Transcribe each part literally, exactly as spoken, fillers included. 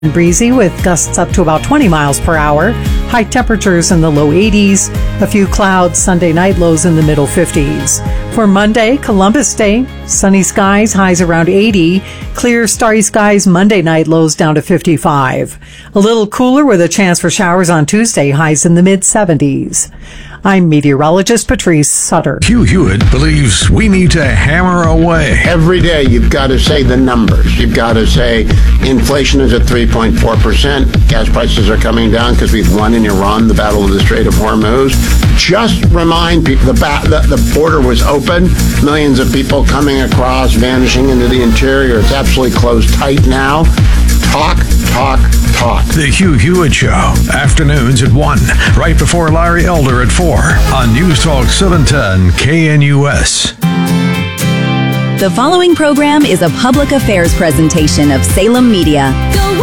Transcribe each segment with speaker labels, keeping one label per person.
Speaker 1: And breezy with gusts up to about twenty miles per hour. High temperatures in the low eighties. A few clouds. Sunday night lows in the middle fifties. For Monday, Columbus Day, sunny skies, highs around eighty. Clear, starry skies Monday night, lows down to fifty-five. A little cooler with a chance for showers on Tuesday, highs in the mid seventies. I'm meteorologist Patrice Sutter.
Speaker 2: Hugh Hewitt believes we need to hammer away.
Speaker 3: Every day you've got to say the numbers. You've got to say inflation is at three point four percent. Gas prices are coming down because we've won in Iran the battle of the Strait of Hormuz. Just remind people the, ba- the, the border was open. Millions of people coming across, vanishing into the interior. It's absolutely closed tight now. Talk, talk, talk.
Speaker 2: The Hugh Hewitt Show. Afternoons at one. Right before Larry Elder at four. On News Talk seven ten K N U S.
Speaker 4: The following program is a public affairs presentation of Salem Media.
Speaker 5: Go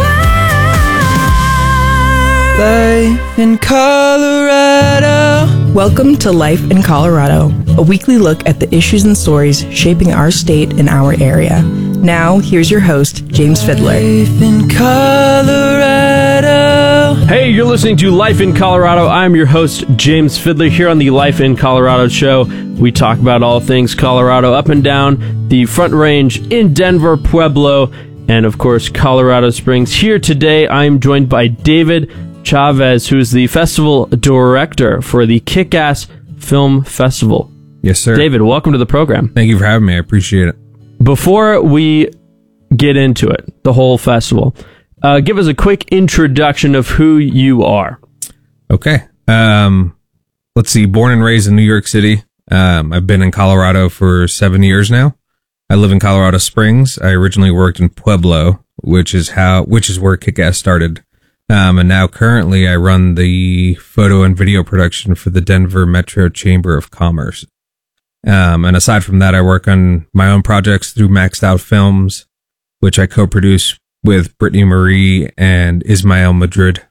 Speaker 5: Life in Colorado. Welcome to Life in Colorado, a weekly look at the issues and stories shaping our state and our area. Now, here's your host, James Fiddler. Life in Colorado.
Speaker 6: Hey, you're listening to Life in Colorado. I'm your host, James Fiddler, here on the Life in Colorado show. We talk about all things Colorado, up and down the Front Range, in Denver, Pueblo, and of course, Colorado Springs. Here today, I'm joined by David Chavez, who is the festival director for the Kick-Ass Film Festival.
Speaker 7: Yes, sir.
Speaker 6: David, welcome to the program.
Speaker 7: Thank you for having me. I appreciate it.
Speaker 6: Before we get into it, the whole festival, uh, give us a quick introduction of who you are.
Speaker 7: Okay. Um, let's see. Born and raised in New York City. Um, I've been in Colorado for seven years now. I live in Colorado Springs. I originally worked in Pueblo, which is how, which is where Kick-Ass started. Um, and now currently I run the photo and video production for the Denver Metro Chamber of Commerce. Um, and aside from that, I work on my own projects through Maxed Out Films, which I co-produce with Brittany Marie and Ismael Madrid.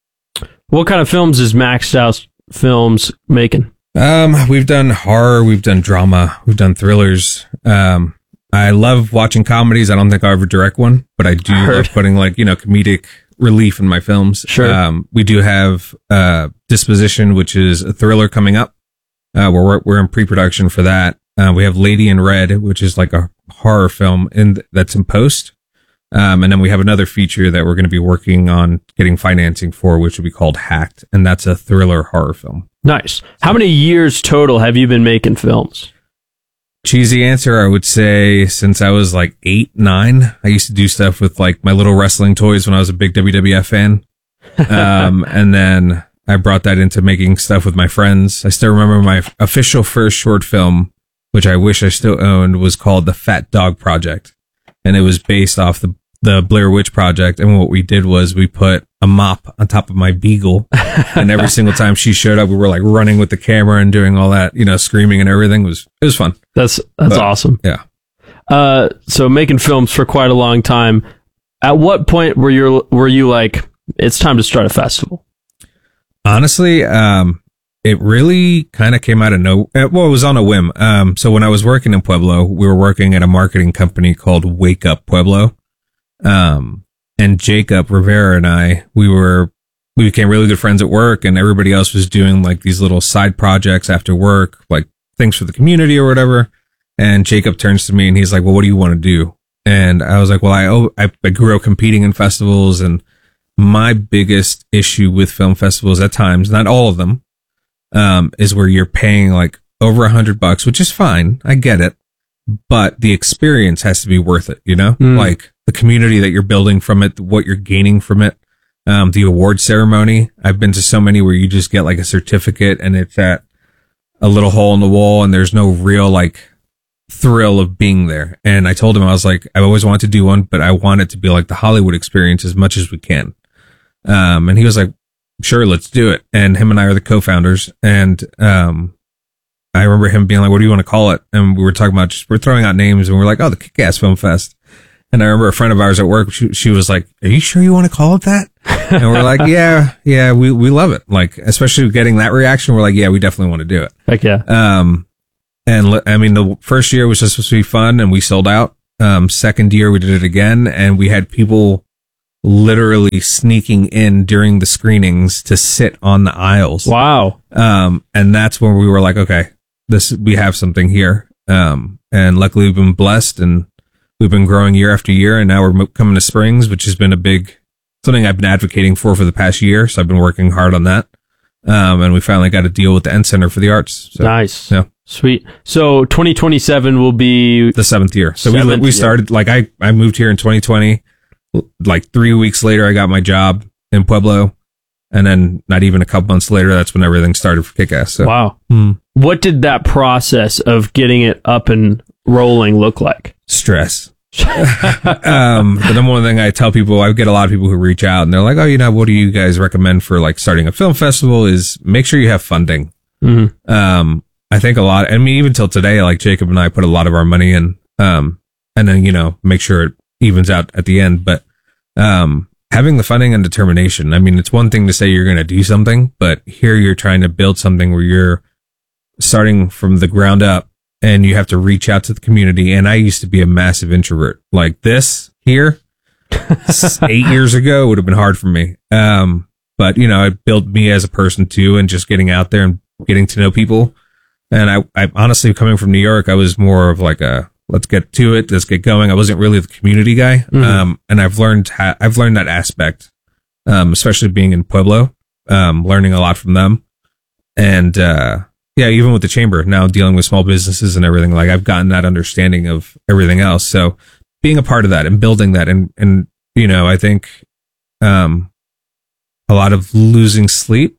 Speaker 6: What kind of films is Maxed Out Films making?
Speaker 7: Um, we've done horror, we've done drama, we've done thrillers. Um, I love watching comedies. I don't think I'll ever direct one, but I do
Speaker 6: Heard.
Speaker 7: love putting like, you know, comedic relief in my films.
Speaker 6: Sure.
Speaker 7: Um, we do have, uh, Disposition, which is a thriller coming up. Uh, we're, we're in pre-production for that. Uh, we have Lady in Red, which is like a horror film in that's in post. Um, and then we have another feature that we're going to be working on getting financing for, which will be called Hacked. And that's a thriller horror film.
Speaker 6: Nice. How many years total have you been making films?
Speaker 7: Cheesy answer, I would say since I was like eight, nine, I used to do stuff with like my little wrestling toys when I was a big W W F fan. Um, and then I brought that into making stuff with my friends. I still remember my official first short film, which I wish I still owned, was called The Fat Dog Project. And it was based off the, the Blair Witch Project. And what we did was we put a mop on top of my beagle. And every single time she showed up, we were like running with the camera and doing all that, you know, screaming and everything. It was, it was fun.
Speaker 6: That's, that's
Speaker 7: But,
Speaker 6: awesome.
Speaker 7: Yeah.
Speaker 6: Uh, so making films for quite a long time. At what point were you, were you like, it's time to start a festival?
Speaker 7: Honestly, um, it really kind of came out of no, well, it was on a whim. Um, so when I was working in Pueblo, we were working at a marketing company called Wake Up Pueblo. Um, and Jacob Rivera and I, we were, we became really good friends at work, and everybody else was doing like these little side projects after work, like things for the community or whatever. And Jacob turns to me and he's like, well, what do you want to do? And I was like, well, I, oh, I, I grew up competing in festivals, and my biggest issue with film festivals at times, not all of them, um, is where you're paying like over a hundred bucks, which is fine. I get it. But the experience has to be worth it, you know, mm. like the community that you're building from it, what you're gaining from it, um, the award ceremony. I've been to so many where you just get like a certificate and it's at a little hole in the wall and there's no real like thrill of being there. And I told him, I was like, I always wanted to do one, but I want it to be like the Hollywood experience as much as we can. Um, and he was like, sure, let's do it. And him and I are the co-founders. And, um, I remember him being like, what do you want to call it? And we were talking about just, we're throwing out names and we're like, oh, the Kick-Ass Film Fest. And I remember a friend of ours at work, she, she was like, are you sure you want to call it that? And we're like, yeah, yeah, we, we love it. Like, especially getting that reaction, we're like, yeah, we definitely want to do it.
Speaker 6: Heck yeah.
Speaker 7: Um, and I mean, the first year was just supposed to be fun and we sold out. Um, second year we did it again and we had people literally sneaking in during the screenings to sit on the aisles.
Speaker 6: Wow.
Speaker 7: Um, and that's when we were like, okay, this, we have something here. Um, and luckily we've been blessed and we've been growing year after year. And now we're mo- coming to Springs, which has been a big, something I've been advocating for for the past year. So I've been working hard on that. Um, and we finally got a deal with the End Center for the Arts. So,
Speaker 6: nice.
Speaker 7: Yeah.
Speaker 6: Sweet. So twenty twenty-seven will be
Speaker 7: the seventh year. So we,
Speaker 6: seventh
Speaker 7: we started, year. like I, I moved here in twenty twenty. Like three weeks later, I got my job in Pueblo. And then not even a couple months later, that's when everything started for Kick-Ass. So.
Speaker 6: Wow.
Speaker 7: Hmm.
Speaker 6: What did that process of getting it up and rolling look like?
Speaker 7: Stress. um, the number one thing I tell people, I get a lot of people who reach out and they're like, oh, you know, what do you guys recommend for like starting a film festival is make sure you have funding.
Speaker 6: Mm-hmm.
Speaker 7: Um, I think a lot, I mean, even till today, like Jacob and I put a lot of our money in, um, and then, you know, make sure it evens out at the end. But, um, having the funding and determination, I mean, it's one thing to say you're going to do something, but here you're trying to build something where you're starting from the ground up and you have to reach out to the community. And I used to be a massive introvert like this here eight years ago would have been hard for me. Um, but you know, it built me as a person too, and just getting out there and getting to know people. And I, I honestly, coming from New York, I was more of like a, let's get to it. Let's get going. I wasn't really the community guy. Mm-hmm. Um, and I've learned, ha- I've learned that aspect, um, especially being in Pueblo, um, learning a lot from them. And, uh, yeah, even with the chamber now dealing with small businesses and everything, like I've gotten that understanding of everything else. So being a part of that and building that and, and, you know, I think, um, a lot of losing sleep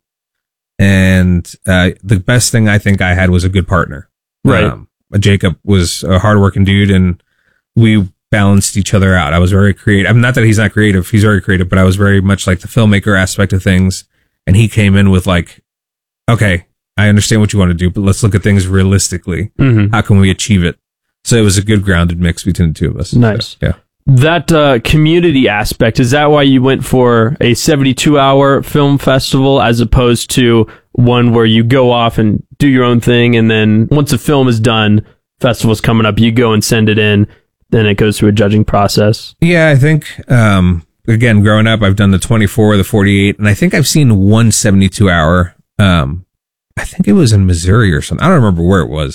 Speaker 7: and, uh, the best thing I think I had was a good partner.
Speaker 6: Right.
Speaker 7: Um, Jacob was a hardworking dude and we balanced each other out. I was very creative. I mean, not that he's not creative. He's very creative, but I was very much like the filmmaker aspect of things. And he came in with like, okay, I understand what you want to do, but let's look at things realistically.
Speaker 6: Mm-hmm.
Speaker 7: How can we achieve it? So it was a good grounded mix between the two of us.
Speaker 6: Nice.
Speaker 7: So, yeah.
Speaker 6: That uh, community aspect, is that why you went for a seventy-two hour film festival as opposed to one where you go off and do your own thing and then once a film is done, festival's coming up, you go and send it in, then it goes through a judging process? Yeah,
Speaker 7: I think, um, again, growing up, I've done the twenty-four, the forty-eight, and I think I've seen one seventy-two hour. Um, I think it was in Missouri or something. I don't remember where it was.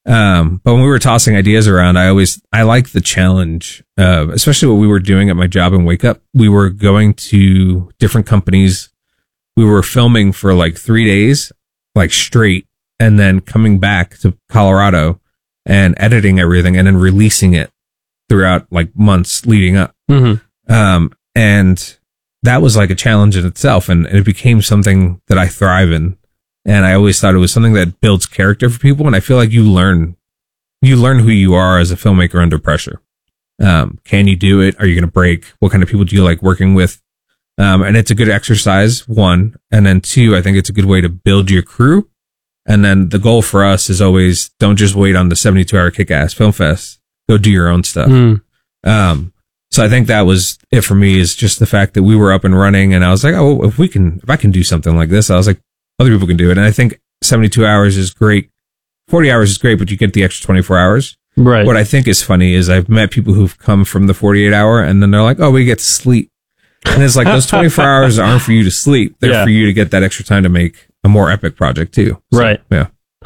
Speaker 7: Um, but when we were tossing ideas around, I always, I like the challenge, uh, especially what we were doing at my job in Wake Up. We were going to different companies. We were filming for like three days, like straight, and then coming back to Colorado and editing everything and then releasing it throughout like months leading up.
Speaker 6: Mm-hmm.
Speaker 7: Um, and that was like a challenge in itself. And it became something that I thrive in. And I always thought it was something that builds character for people. And I feel like you learn, you learn who you are as a filmmaker under pressure. Um, can you do it? Are you going to break? What kind of people do you like working with? Um, and it's a good exercise, one. And then two, I think it's a good way to build your crew. And then the goal for us is always don't just wait on the seventy-two hour Kick-Ass Film Fest. Go do your own stuff.
Speaker 6: Mm.
Speaker 7: Um, so I think that was it for me, is just the fact that we were up and running. And I was like, oh, if we can, if I can do something like this, I was like, other people can do it. And I think seventy-two hours is great. forty hours is great, but you get the extra twenty-four hours.
Speaker 6: Right.
Speaker 7: What I think is funny is I've met people who've come from the forty-eight hour and then they're like, oh, we get to sleep. And it's like, those twenty-four hours aren't for you to sleep. They're
Speaker 6: yeah.
Speaker 7: for you to get that extra time to make a more epic project too. So,
Speaker 6: right.
Speaker 7: Yeah.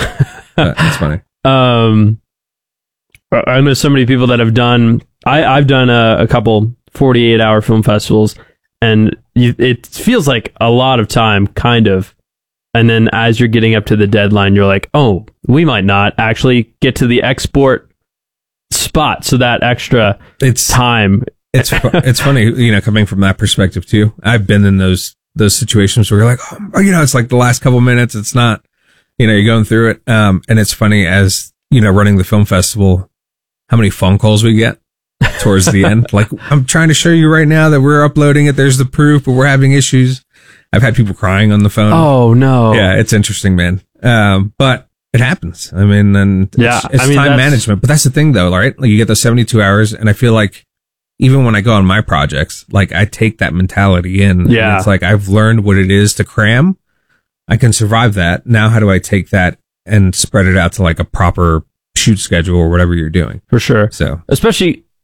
Speaker 7: That's funny.
Speaker 6: Um, I know so many people that have done, I, I've done a, a couple forty-eight hour film festivals, and you, it feels like a lot of time, kind of. And then as you're getting up to the deadline, you're like, oh, we might not actually get to the export spot. So that extra
Speaker 7: it's
Speaker 6: time.
Speaker 7: It's it's funny, you know, coming from that perspective too. I've been in those those situations where you're like, oh, you know, it's like the last couple minutes. It's not, you know, you're going through it. Um, and it's funny, as you know, running the film festival, how many phone calls we get towards the end. Like, I'm trying to show you right now that we're uploading it. There's the proof, but we're having issues. I've had people crying on the phone.
Speaker 6: Oh no.
Speaker 7: Yeah, it's interesting, man. Um, but it happens. I mean, and
Speaker 6: yeah,
Speaker 7: it's, it's
Speaker 6: I mean,
Speaker 7: time
Speaker 6: that's...
Speaker 7: management. But that's the thing, though, right? Like, you get those seventy-two hours, and I feel like even when I go on my projects, like, I take that mentality in.
Speaker 6: Yeah.
Speaker 7: And it's like, I've learned what it is to cram. I can survive that. Now, how do I take that and spread it out to like a proper shoot schedule or whatever you're doing?
Speaker 6: For sure.
Speaker 7: So,
Speaker 6: especially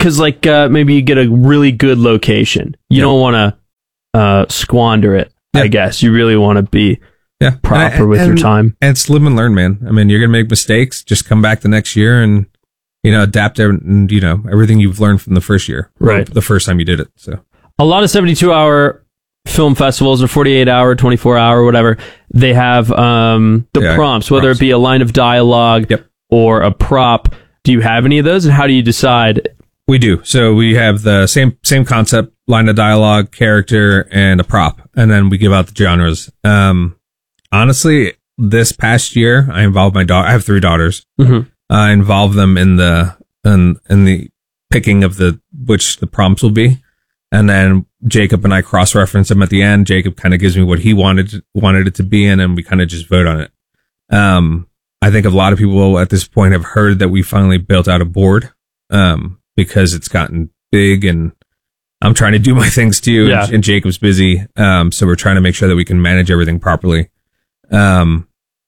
Speaker 6: because like uh, maybe you get a really good location. You
Speaker 7: Yeah.
Speaker 6: don't want to uh, squander it. I
Speaker 7: Yeah.
Speaker 6: guess you really want to be
Speaker 7: Yeah.
Speaker 6: proper
Speaker 7: And-
Speaker 6: with your
Speaker 7: and-
Speaker 6: time.
Speaker 7: And it's live and learn, man. I mean, you're going to make mistakes. Just come back the next year and, you know, adapt ev- and, you know, everything you've learned from the first year. or
Speaker 6: Right.
Speaker 7: The first time you did it. So,
Speaker 6: A lot of seventy-two hour film festivals or forty-eight hour, twenty-four hour, whatever, they have um, the
Speaker 7: Yeah,
Speaker 6: prompts, whether
Speaker 7: prompts.
Speaker 6: it be a line of dialogue
Speaker 7: Yep.
Speaker 6: or a prop. Do you have any of those? And how do you decide?
Speaker 7: we do. So we have the same, same concept, line of dialogue, character, and a prop. And then we give out the genres. Um, honestly, this past year, I involved my daughter. I have three daughters.
Speaker 6: Mhm.
Speaker 7: I involved them in the, in, in the picking of the, which the prompts will be. And then Jacob and I cross-reference them at the end. Jacob kind of gives me what he wanted, wanted it to be. And then we kind of just vote on it. Um, I think a lot of people at this point have heard that we finally built out a board. Um, because it's gotten big and I'm trying to do my things too.
Speaker 6: Yeah.
Speaker 7: And, and Jacob's busy. Um, so we're trying to make sure that we can manage everything properly. Um,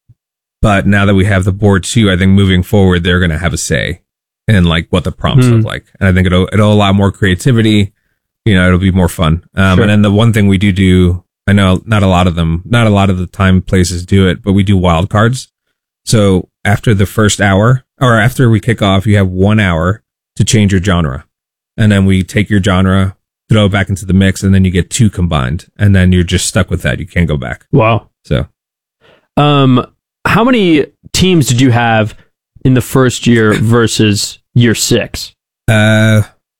Speaker 7: but now that we have the board too, I think moving forward, they're going to have a say in like what the prompts
Speaker 6: Hmm.
Speaker 7: look like. And I think it'll, it'll allow more creativity. You know, it'll be more fun. Um,
Speaker 6: Sure.
Speaker 7: and then the one thing we do do, I know not a lot of them, not a lot of the time places do it, but we do wild cards. So after the first hour or after we kick off, you have one hour to change your genre. And then we take your genre, throw it back into the mix, and then you get two combined. And then you're just stuck with that. You can't go back.
Speaker 6: Wow.
Speaker 7: So
Speaker 6: Um, how many teams did you have in the first year versus year six?
Speaker 7: uh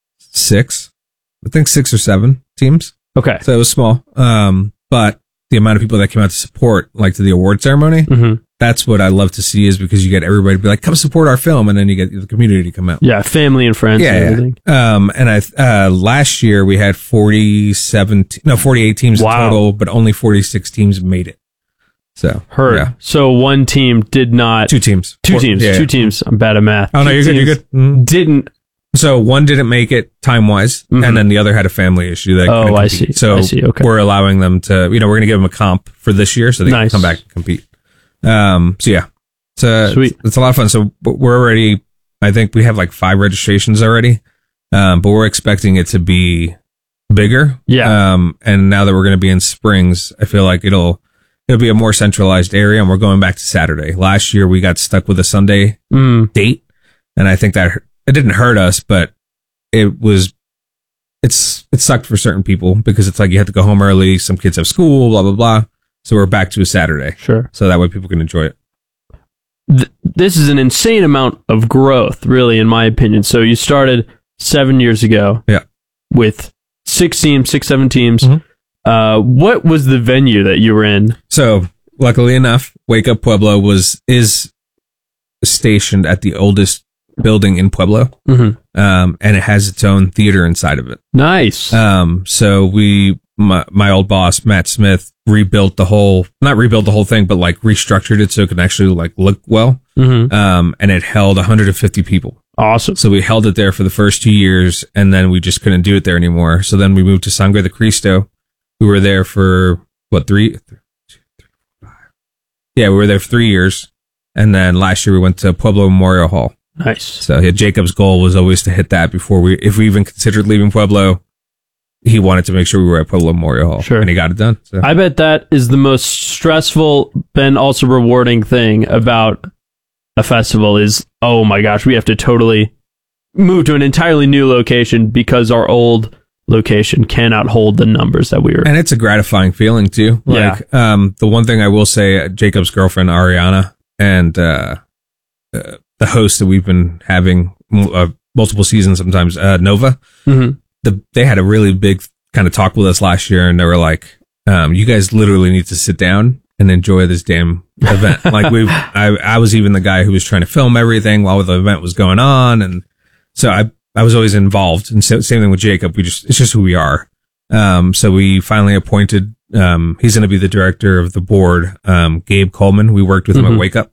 Speaker 7: six. I think six or seven teams.
Speaker 6: Okay.
Speaker 7: So it was small. Um, but the amount of people that came out to support, like to the award ceremony,
Speaker 6: Mm-hmm.
Speaker 7: that's what I love to see is because you get everybody to be like, come support our film, and then you get the community to come out.
Speaker 6: Yeah, family and friends
Speaker 7: Yeah,
Speaker 6: and
Speaker 7: yeah.
Speaker 6: everything.
Speaker 7: Um, and I, uh, last year we had forty-seven, te- no, forty-eight teams
Speaker 6: Wow.
Speaker 7: total, but only forty-six teams made it. So,
Speaker 6: Heard.
Speaker 7: yeah.
Speaker 6: So one team did not.
Speaker 7: Two teams.
Speaker 6: Two
Speaker 7: Four-
Speaker 6: teams.
Speaker 7: yeah,
Speaker 6: Two
Speaker 7: yeah.
Speaker 6: teams. I'm bad at math.
Speaker 7: Oh, no,
Speaker 6: Two
Speaker 7: you're good. You're
Speaker 6: teams
Speaker 7: good. Mhm.
Speaker 6: Didn't.
Speaker 7: So one didn't make it time wise,
Speaker 6: Mhm.
Speaker 7: and then the other had a family issue. That
Speaker 6: Oh,
Speaker 7: couldn't
Speaker 6: I
Speaker 7: compete.
Speaker 6: see.
Speaker 7: So
Speaker 6: I see. Okay.
Speaker 7: we're allowing them to, you know, we're going to give them a comp for this year so they
Speaker 6: Nice.
Speaker 7: can come back and compete. Um, so yeah, so
Speaker 6: Sweet.
Speaker 7: It's, it's a lot of fun. So but we're already, I think we have like five registrations already. Um, but we're expecting it to be bigger.
Speaker 6: Yeah.
Speaker 7: Um, and now that we're going to be in Springs, I feel like it'll, it'll be a more centralized area, and we're going back to Saturday. Last year we got stuck with a Sunday
Speaker 6: Mm.
Speaker 7: date, and I think that hu- it didn't hurt us, but it was, it's, it sucked for certain people because it's like you have to go home early. Some kids have school, blah, blah, blah. So we're back to a Saturday.
Speaker 6: Sure.
Speaker 7: So that way people can enjoy it.
Speaker 6: Th- this is an insane amount of growth, really, in my opinion. So you started seven years ago.
Speaker 7: Yeah.
Speaker 6: With six teams, six, seven teams.
Speaker 7: Mhm.
Speaker 6: Uh, what was the venue that you were in?
Speaker 7: So luckily enough, Wake Up Pueblo was, is stationed at the oldest building in Pueblo.
Speaker 6: Mm-hmm.
Speaker 7: Um, and it has its own theater inside of it.
Speaker 6: Nice.
Speaker 7: Um, so we, my, my old boss, Matt Smith, rebuilt the whole, not rebuilt the whole thing, but like restructured it so it could actually like look well.
Speaker 6: mm-hmm.
Speaker 7: Um, and it held one hundred fifty people.
Speaker 6: Awesome.
Speaker 7: So we held it there for the first two years, and then we just couldn't do it there anymore. So then we moved to Sangre de Cristo. We were there for what, three, three, two, three, four, five. Yeah, we were there for three years. And then last year we went to Pueblo Memorial Hall.
Speaker 6: Nice.
Speaker 7: So yeah, Jacob's goal was always to hit that before we, if we even considered leaving Pueblo, he wanted to make sure we were at Pueblo Memorial Hall.
Speaker 6: Sure.
Speaker 7: And he got it done. So.
Speaker 6: I bet that is the most stressful, but also rewarding thing about a festival is, oh my gosh, we have to totally move to an entirely new location because our old location cannot hold the numbers that we were.
Speaker 7: And it's a gratifying feeling too.
Speaker 6: Yeah.
Speaker 7: Like, um, the one thing I will say, Jacob's girlfriend, Ariana, and, uh, uh the host that we've been having uh, multiple seasons, sometimes, uh, Nova,
Speaker 6: Mhm.
Speaker 7: the, they had a really big kind of talk with us last year, and they were like, um, you guys literally need to sit down and enjoy this damn event. Like we've, I, I was even the guy who was trying to film everything while the event was going on. And so I, I was always involved. And so, same thing with Jacob. We just, it's just who we are. Um, so we finally appointed, um, he's going to be the director of the board, um, Gabe Coleman. We worked with him
Speaker 6: Mhm.
Speaker 7: at Wake Up.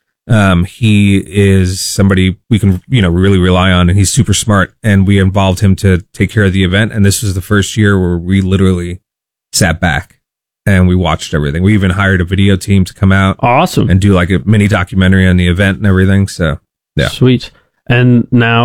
Speaker 7: Um, he is somebody we can, you know, really rely on, and he's super smart, and we involved him to take care of the event. And this was the first year where we literally sat back and we watched everything. We even hired a video team to come out
Speaker 6: Awesome.
Speaker 7: and do like a mini documentary on the event and everything. So yeah.
Speaker 6: Sweet. And now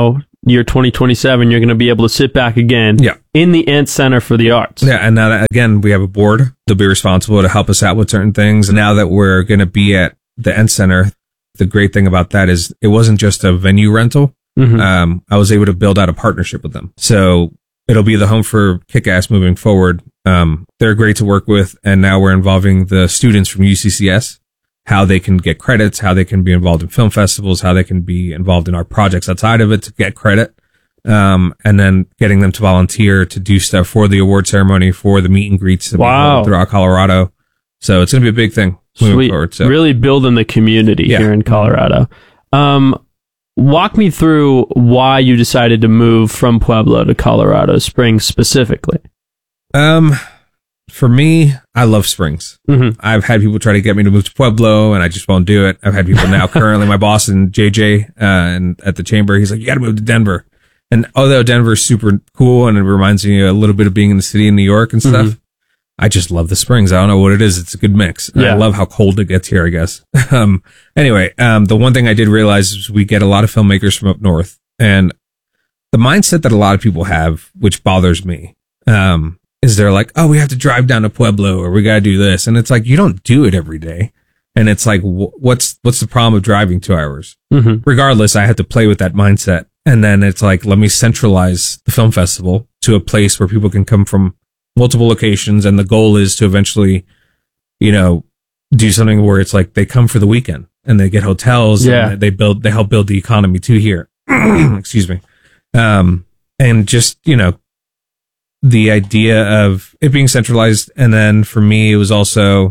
Speaker 6: year twenty twenty-seven, you're going to be able to sit back again
Speaker 7: Yeah.
Speaker 6: in the Ent Center for the Arts.
Speaker 7: Yeah, and now that, again, we have a board. They'll be responsible to help us out with certain things. And now that we're going to be at the Ent Center, the great thing about that is it wasn't just a venue rental.
Speaker 6: Mhm.
Speaker 7: Um, I was able to build out a partnership with them. So it'll be the home for Kick-Ass moving forward. Um, they're great to work with. And now we're involving the students from U C C S, how they can get credits, how they can be involved in film festivals, how they can be involved in our projects outside of it to get credit. Um, and then getting them to volunteer to do stuff for the award ceremony, for the meet and greets that we
Speaker 6: Wow.
Speaker 7: hold throughout Colorado. So it's going to be a big thing moving
Speaker 6: Sweet.
Speaker 7: forward. So.
Speaker 6: Really building the community
Speaker 7: Yeah.
Speaker 6: here in Colorado. Um, walk me through why you decided to move from Pueblo to Colorado Springs specifically.
Speaker 7: Um, for me, I love Springs.
Speaker 6: Mm-hmm.
Speaker 7: I've had people try to get me to move to Pueblo, and I just won't do it. I've had people now currently, my boss and J J, uh, and at the chamber, he's like, you got to move to Denver. And although Denver's super cool and it reminds me a little bit of being in the city in New York and stuff,
Speaker 6: Mhm.
Speaker 7: I just love the Springs. I don't know what it is. It's a good mix. And
Speaker 6: Yeah.
Speaker 7: I love how cold it gets here, I guess. um, anyway, um, the one thing I did realize is we get a lot of filmmakers from up north, and the mindset that a lot of people have, which bothers me, um, is they're like, oh, we have to drive down to Pueblo or we got to do this. And it's like, you don't do it every day. And it's like, wh- what's, what's the problem of driving two hours?
Speaker 6: Mm-hmm.
Speaker 7: Regardless, I had to play with that mindset. And then it's like, let me centralize the film festival to a place where people can come from multiple locations. And the goal is to eventually, you know, do something where it's like they come for the weekend and they get hotels.
Speaker 6: Yeah.
Speaker 7: And they build, they help build the economy too here. Excuse me. Um, and just, you know, the idea of it being centralized. And then for me, it was also,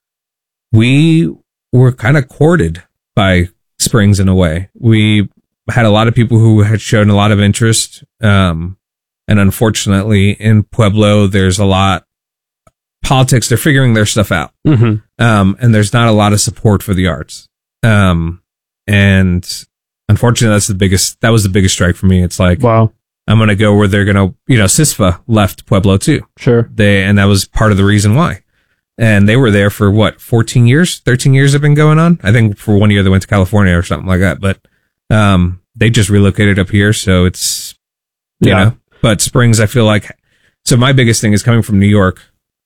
Speaker 7: we were kind of courted by Springs in a way. We had a lot of people who had shown a lot of interest. Um, and unfortunately in Pueblo, there's a lot politics. They're figuring their stuff out.
Speaker 6: Mm-hmm.
Speaker 7: Um, and there's not a lot of support for the arts. Um, and unfortunately, that's the biggest, that was the biggest strike for me. It's like,
Speaker 6: Wow.
Speaker 7: I'm going to go where they're going to, you know, SISFA left Pueblo too.
Speaker 6: Sure.
Speaker 7: They, and that was part of the reason why. And they were there for what, fourteen years, thirteen years have been going on. I think for one year they went to California or something like that, but, um, they just relocated up here. So it's, you
Speaker 6: Yeah.
Speaker 7: know, but Springs, I feel like, so my biggest thing is coming from New York.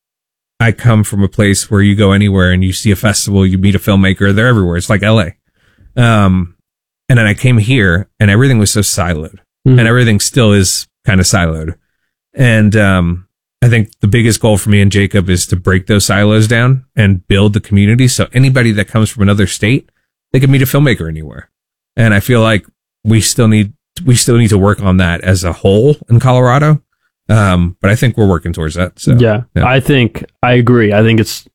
Speaker 7: I come from a place where you go anywhere and you see a festival, you meet a filmmaker, they're everywhere. It's like L A. Um, and then I came here and everything was so siloed.
Speaker 6: Mhm.
Speaker 7: And everything still is kind of siloed. And um, I think the biggest goal for me and Jacob is to break those silos down and build the community. So anybody that comes from another state, they can meet a filmmaker anywhere. And I feel like we still need we still need to work on that as a whole in Colorado. Um, but I think we're working towards that. So
Speaker 6: yeah,
Speaker 7: yeah.
Speaker 6: I think I agree. I think it's,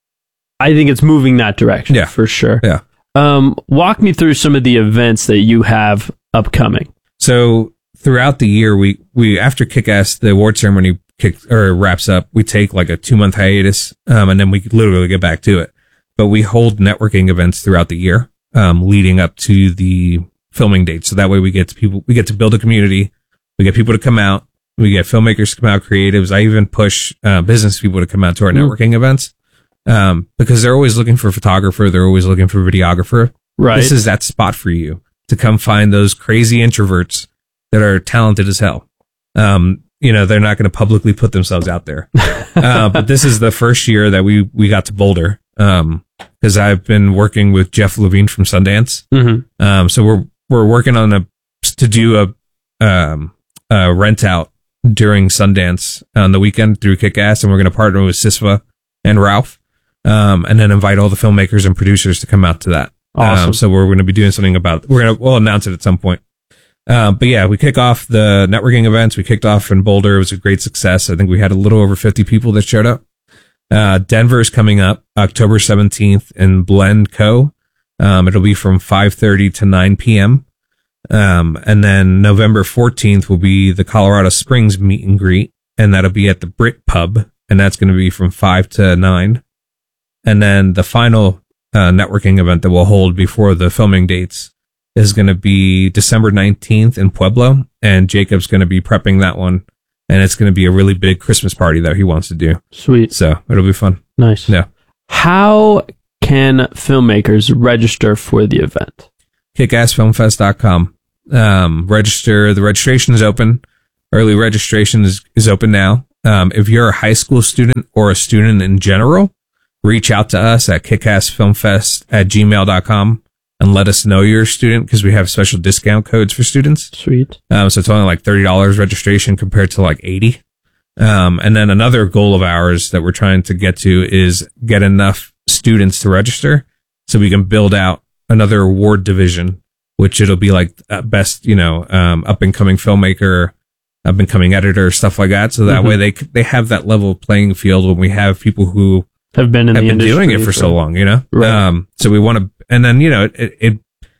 Speaker 6: I think it's moving that direction.
Speaker 7: Yeah.
Speaker 6: For sure.
Speaker 7: Yeah.
Speaker 6: Um, walk me through some of the events that you have upcoming.
Speaker 7: So throughout the year, we, we, after Kick-Ass, the award ceremony kick or wraps up, we take like a two month hiatus. Um, and then we literally get back to it, but we hold networking events throughout the year, um, leading up to the filming date. So that way we get to people, we get to build a community. We get people to come out. We get filmmakers to come out, creatives. I even push, uh, business people to come out to our
Speaker 6: Mm.
Speaker 7: networking events. Um, because they're always looking for a photographer. They're always looking for a videographer.
Speaker 6: Right.
Speaker 7: This is that spot for you to come find those crazy introverts that are talented as hell. Um, you know, they're not going to publicly put themselves out there. uh, but this is the first year that we, we got to Boulder. Um, cause I've been working with Jeff Levine from Sundance.
Speaker 6: Mm-hmm.
Speaker 7: Um, so we're, we're working on a, to do a, um, a rent out during Sundance on the weekend through Kick-Ass. And we're going to partner with SISFA and Ralph. Um, and then invite all the filmmakers and producers to come out to that.
Speaker 6: Awesome.
Speaker 7: Um, so we're going to be doing something about, we're going to, we'll announce it at some point. Um, but yeah, we kick off the networking events. We kicked off in Boulder. It was a great success. I think we had a little over fifty people that showed up. Uh, Denver is coming up October seventeenth in Blend Co. Um, it'll be from five thirty to nine p.m. Um, and then November fourteenth will be the Colorado Springs meet and greet. And that'll be at the Brit Pub. And that's going to be from five to nine. And then the final uh, networking event that we'll hold before the filming dates is going to be December nineteenth in Pueblo. And Jacob's going to be prepping that one. And it's going to be a really big Christmas party that he wants to do.
Speaker 6: Sweet.
Speaker 7: So it'll be fun.
Speaker 6: Nice.
Speaker 7: Yeah.
Speaker 6: How can filmmakers register for the event?
Speaker 7: kick ass film fest dot com. Um, register. The registration is open. Early registration is, is open now. Um, if you're a high school student or a student in general, reach out to us at kickassfilmfest at gmail dot com and let us know you're a student, because we have special discount codes for students.
Speaker 6: Sweet.
Speaker 7: Um, so it's only like thirty dollars registration compared to like eighty. Um, and then another goal of ours that we're trying to get to is get enough students to register so we can build out another award division, which it'll be like uh, best, you know, um, up and coming filmmaker, up and coming editor, stuff like that. So that mm-hmm. way they, they have that level playing field when we have people who
Speaker 6: have been in
Speaker 7: have
Speaker 6: the
Speaker 7: been doing it for, for so long, you know?
Speaker 6: Right.
Speaker 7: Um, so we want to, and then, you know, it, it,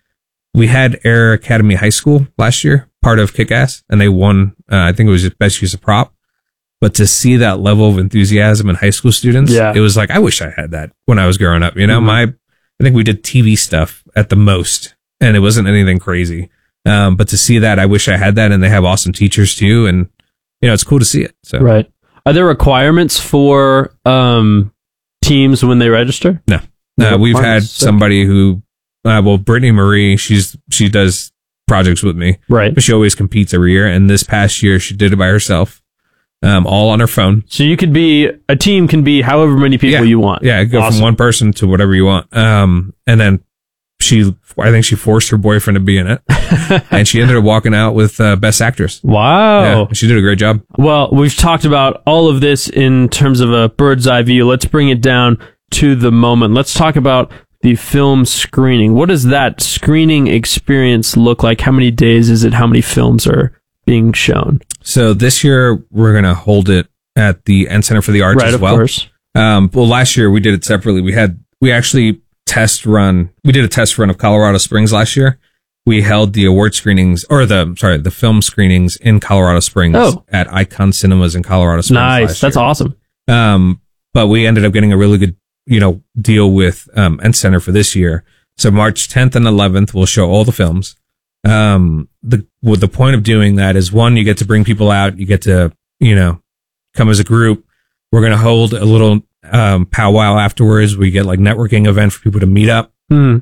Speaker 7: we had Air Academy High School last year, part of Kick-Ass, and they won, uh, I think it was best use of prop. But to see that level of enthusiasm in high school students,
Speaker 6: yeah.
Speaker 7: it was like, I wish I had that when I was growing up. You know,
Speaker 6: mm-hmm.
Speaker 7: my, I think we did T V stuff at the most, and it wasn't anything crazy. Um, but to see that, I wish I had that, and they have awesome teachers too. And, you know, it's cool to see it. So,
Speaker 6: right. Are there requirements for, um, teams when they register?
Speaker 7: No. Uh, we've had somebody who, uh, well, Brittany Marie, she's, she does projects with me.
Speaker 6: Right.
Speaker 7: But she always competes every year. And this past year, she did it by herself. Um, all on her phone.
Speaker 6: So you could be, a team can be however many people
Speaker 7: yeah.
Speaker 6: you want.
Speaker 7: Yeah, go
Speaker 6: awesome.
Speaker 7: from one person to whatever you want. Um, and then she, I think she forced her boyfriend to be in it. And she ended up walking out with uh, Best Actress.
Speaker 6: Wow.
Speaker 7: Yeah, she did a great job.
Speaker 6: Well, we've talked about all of this in terms of a bird's eye view. Let's bring it down to the moment. Let's talk about the film screening. What does that screening experience look like? How many days is it? How many films are being shown?
Speaker 7: So this year we're going to hold it at the Ent Center for the Arts
Speaker 6: right,
Speaker 7: as well.
Speaker 6: Of course.
Speaker 7: Um, well, last year we did it separately. We had, we actually test run, we did a test run of Colorado Springs last year. We held the award screenings, or the, sorry, the film screenings in Colorado Springs
Speaker 6: oh.
Speaker 7: at Icon Cinemas in Colorado Springs.
Speaker 6: Nice. That's
Speaker 7: year.
Speaker 6: awesome.
Speaker 7: Um, but we ended up getting a really good, you know, deal with, um, Ent Center for this year. So March tenth and eleventh, we'll show all the films. Um, the, well, the point of doing that is, one, you get to bring people out, you get to, you know, come as a group. We're going to hold a little, um, powwow afterwards. We get like networking event for people to meet up.
Speaker 6: Mm.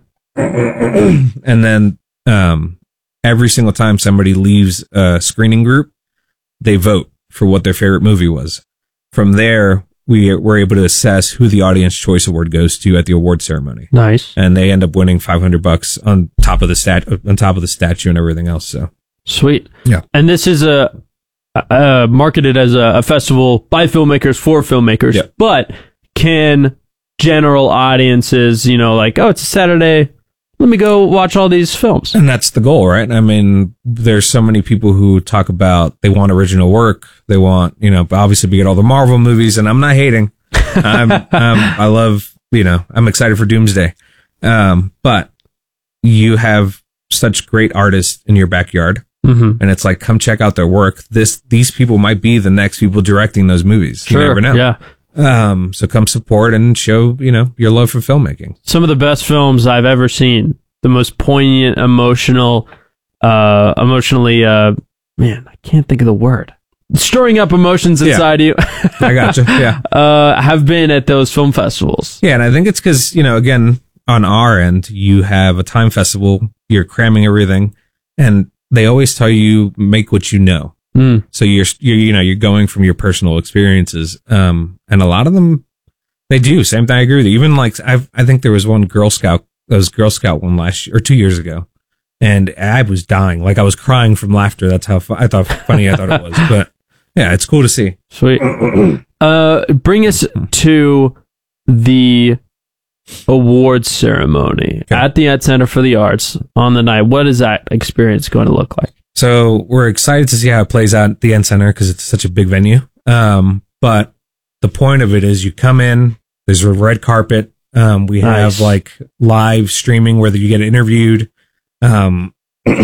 Speaker 7: And then, um, every single time somebody leaves a screening group, they vote for what their favorite movie was. From there, we were able to assess who the Audience Choice Award goes to at the award ceremony.
Speaker 6: Nice.
Speaker 7: And they end up winning five hundred bucks on top of the stat, on top of the statue and everything else. So
Speaker 6: sweet.
Speaker 7: Yeah.
Speaker 6: And this is a, uh, marketed as a, a festival by filmmakers for filmmakers,
Speaker 7: yep.
Speaker 6: but can general audiences, you know, like, oh, it's a Saturday, let me go watch all these films.
Speaker 7: And that's the goal, right? I mean, there's so many people who talk about they want original work. They want, you know, obviously we get all the Marvel movies, and I'm not hating. I'm, um, I love, you know, I'm excited for Doomsday. Um, but you have such great artists in your backyard.
Speaker 6: Mm-hmm.
Speaker 7: And it's like, come check out their work. This, these people might be the next people directing those movies.
Speaker 6: Sure,
Speaker 7: you never know.
Speaker 6: Yeah.
Speaker 7: Um, so come support and show, you know, your love for filmmaking.
Speaker 6: Some of the best films I've ever seen, the most poignant, emotional, uh, emotionally, uh, man, I can't think of the word. Stirring up emotions inside
Speaker 7: yeah.
Speaker 6: you.
Speaker 7: I gotcha. Yeah.
Speaker 6: Uh, have been at those film festivals.
Speaker 7: Yeah. And I think it's because, you know, again, on our end, you have a time festival, you're cramming everything, and they always tell you make what you know.
Speaker 6: Mm.
Speaker 7: So you're, you're, you know, you're going from your personal experiences. Um, and a lot of them, they do. Same thing. I agree with you. Even like, I I think there was one Girl Scout, that was Girl Scout one last year or two years ago. And I was dying. Like I was crying from laughter. That's how fu- I thought funny I thought it was. But yeah, it's cool to see.
Speaker 6: Sweet. Uh, bring us to the awards ceremony
Speaker 7: okay.
Speaker 6: at the Ent Center for the Arts on the night. What is that experience going to look like?
Speaker 7: So we're excited to see how it plays out at the Ent Center because it's such a big venue. Um, but the point of it is you come in, there's a red carpet. Um, we
Speaker 6: Nice.
Speaker 7: have like live streaming where you get interviewed. Um,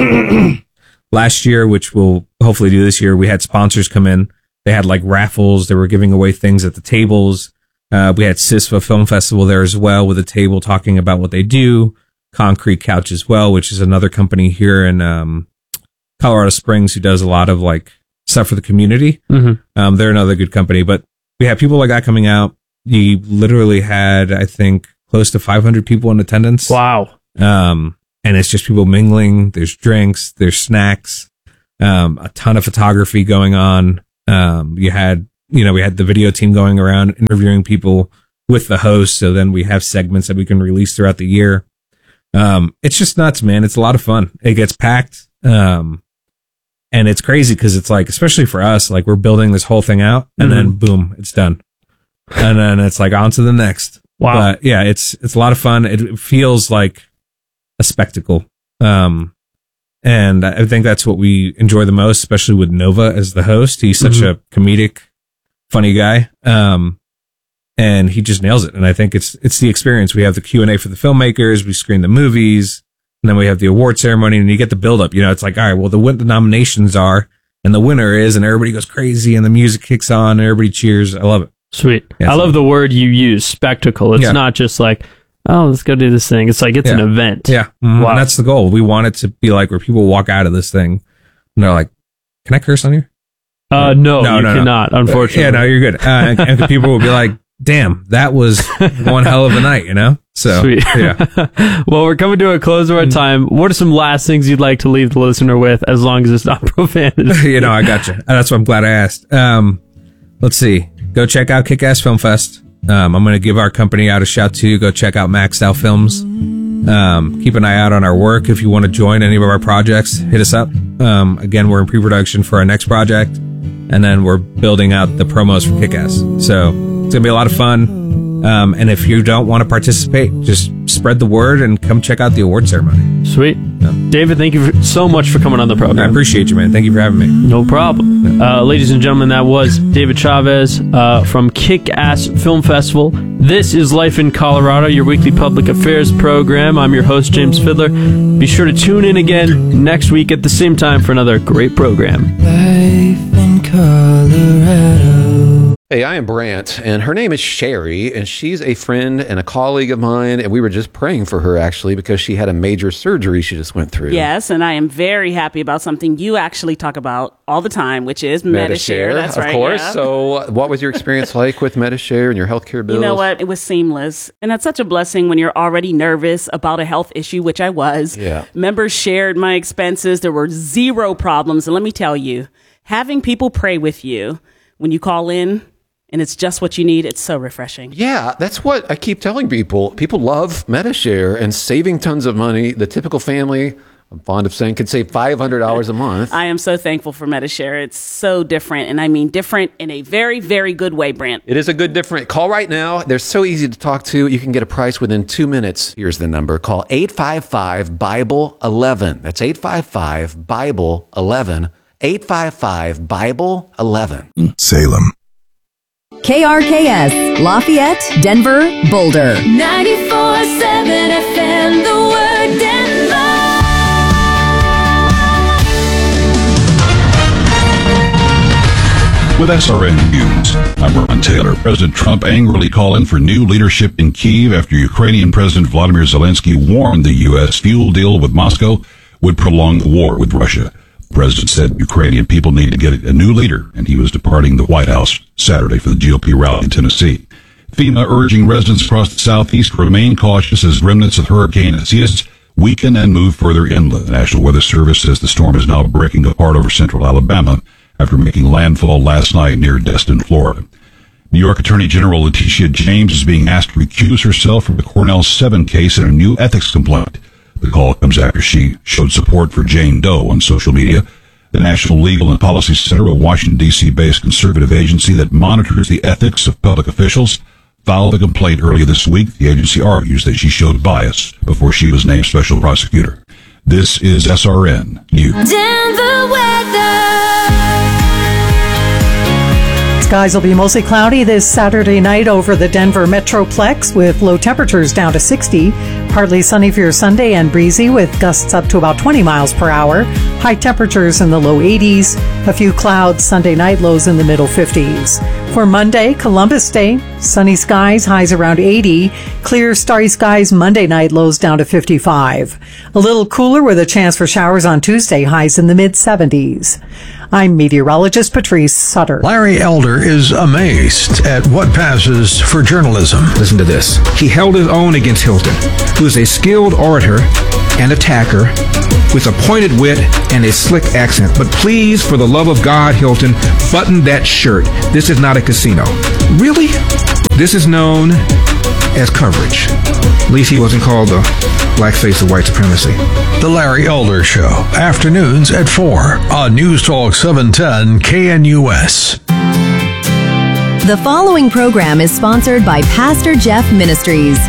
Speaker 7: last year, which we'll hopefully do this year, we had sponsors come in. They had like raffles. They were giving away things at the tables. Uh, we had SISFA Film Festival there as well with a table talking about what they do. Concrete Couch as well, which is another company here in, um, Colorado Springs who does a lot of like stuff for the community.
Speaker 6: Mm-hmm.
Speaker 7: Um, they're another good company, but we have people like that coming out. You literally had, I think, close to five hundred people in attendance.
Speaker 6: Wow.
Speaker 7: Um, and it's just people mingling. There's drinks, there's snacks, um, a ton of photography going on. Um, you had, you know, we had the video team going around interviewing people with the host. So then we have segments that we can release throughout the year. Um, it's just nuts, man. It's a lot of fun. It gets packed. Um, and it's crazy because it's like, especially for us, like we're building this whole thing out and mm-hmm. then boom, it's done. And then it's like on to the next.
Speaker 6: Wow.
Speaker 7: But yeah, it's, it's a lot of fun. It feels like a spectacle. Um, and I think that's what we enjoy the most, especially with Nova as the host. He's such mm-hmm. a comedic, funny guy. Um, and he just nails it. And I think it's, it's the experience. We have the Q and A for the filmmakers. We screen the movies, and then we have the award ceremony, and you get the build up. You know, it's like, all right, well, the, what the nominations are and the winner is, and everybody goes crazy and the music kicks on and everybody cheers. I love it.
Speaker 6: Sweet.
Speaker 7: Yeah,
Speaker 6: I love the word you use, spectacle. It's
Speaker 7: yeah.
Speaker 6: not just like, oh, let's go do this thing. It's like, it's
Speaker 7: yeah.
Speaker 6: an event.
Speaker 7: Yeah. Mm-hmm.
Speaker 6: Wow.
Speaker 7: And that's the goal. We want it to be like where people walk out of this thing and they're like, can I curse on here?
Speaker 6: Uh, no,
Speaker 7: no
Speaker 6: you
Speaker 7: no,
Speaker 6: cannot,
Speaker 7: no.
Speaker 6: unfortunately.
Speaker 7: Yeah, no, you're good. Uh, and, and people will be like, damn, that was one hell of a night, you know? So,
Speaker 6: sweet.
Speaker 7: Yeah.
Speaker 6: Well, we're coming to a close of our time. What are some last things you'd like to leave the listener with, as long as it's not profanity?
Speaker 7: You know, I got you. That's what I'm glad I asked. Um, let's see. Go check out Kick-Ass Film Fest. Um, I'm going to give our company out a shout too. Go check out Maxed Out Films. Um, keep an eye out on our work. If you want to join any of our projects, hit us up. Um, again, we're in pre-production for our next project, and then we're building out the promos for Kick-Ass. So it's going to be a lot of fun. Um, and if you don't want to participate, just spread the word and come check out the award ceremony.
Speaker 6: Sweet. Yeah. David, thank you for, so much for coming on the program.
Speaker 7: I appreciate you, man. Thank you for having me.
Speaker 6: No problem. Uh, ladies and gentlemen, that was David Chavez uh, from Kick-Ass Film Festival. This is Life in Colorado, your weekly public affairs program. I'm your host, James Fiddler. Be sure to tune in again next week at the same time for another great program.
Speaker 8: Life in Colorado.
Speaker 9: Hey, I am Brant, and her name is Sherry, and she's a friend and a colleague of mine, and we were just praying for her, actually, because she had a major surgery she just went through.
Speaker 10: Yes, and I am very happy about something you actually talk about all the time, which is Medi-Share. That's
Speaker 9: of
Speaker 10: right.
Speaker 9: Of course.
Speaker 10: Yeah.
Speaker 9: So what was your experience like with Medi-Share and your healthcare bills?
Speaker 10: You know what? It was seamless. And that's such a blessing when you're already nervous about a health issue, which I was.
Speaker 9: Yeah.
Speaker 10: Members shared my expenses. There were zero problems. And let me tell you, having people pray with you when you call in, and it's just what you need, it's so refreshing.
Speaker 9: Yeah, that's what I keep telling people. People love Medi-Share and saving tons of money. The typical family, I'm fond of saying, could save five hundred dollars a month.
Speaker 10: I am so thankful for Medi-Share. It's so different, and I mean different in a very, very good way, Brant.
Speaker 9: It is a good different. Call right now. They're so easy to talk to. You can get a price within two minutes. Here's the number. Call eight five five, Bible eleven. That's eight five five, Bible eleven. eight five five, Bible eleven.
Speaker 2: Salem.
Speaker 4: K R K S, Lafayette, Denver, Boulder.
Speaker 11: ninety-four seven F M, the word Denver.
Speaker 12: With S R N News, I'm Ron Taylor. President Trump angrily calling for new leadership in Kyiv after Ukrainian President Vladimir Zelensky warned the U S fuel deal with Moscow would prolong the war with Russia. The president said Ukrainian people need to get a new leader, and he was departing the White House Saturday for the G O P rally in Tennessee. FEMA urging residents across the southeast to remain cautious as remnants of Hurricane Isaias weaken and move further inland. The National Weather Service says the storm is now breaking apart over central Alabama after making landfall last night near Destin, Florida. New York Attorney General Letitia James is being asked to recuse herself from the Cornell seven case in a new ethics complaint. The call comes after she showed support for Jane Doe on social media. The National Legal and Policy Center, a Washington, D C-based conservative agency that monitors the ethics of public officials, filed a complaint earlier this week. The agency argues that she showed bias before she was named special prosecutor. This is S R N News.
Speaker 11: Denver weather.
Speaker 1: Skies will be mostly cloudy this Saturday night over the Denver Metroplex with low temperatures down to sixty. Partly sunny for your Sunday and breezy with gusts up to about twenty miles per hour. High temperatures in the low eighties. A few clouds Sunday night, lows in the middle fifties. For Monday, Columbus Day, sunny skies, highs around eighty. Clear, starry skies Monday night, lows down to fifty-five. A little cooler with a chance for showers on Tuesday, highs in the mid seventies. I'm meteorologist Patrice Sutter.
Speaker 2: Larry Elder is amazed at what passes for journalism.
Speaker 13: Listen to this. He held his own against Hilton, who is a skilled orator and attacker with a pointed wit and a slick accent. But please, for the love of God, Hilton, button that shirt. This is not a casino. Really? This is known as coverage. At least he wasn't called the blackface of white supremacy.
Speaker 2: The Larry Elder Show, afternoons at four on News Talk seven ten K N U S.
Speaker 4: The following program is sponsored by Pastor Jeff Ministries.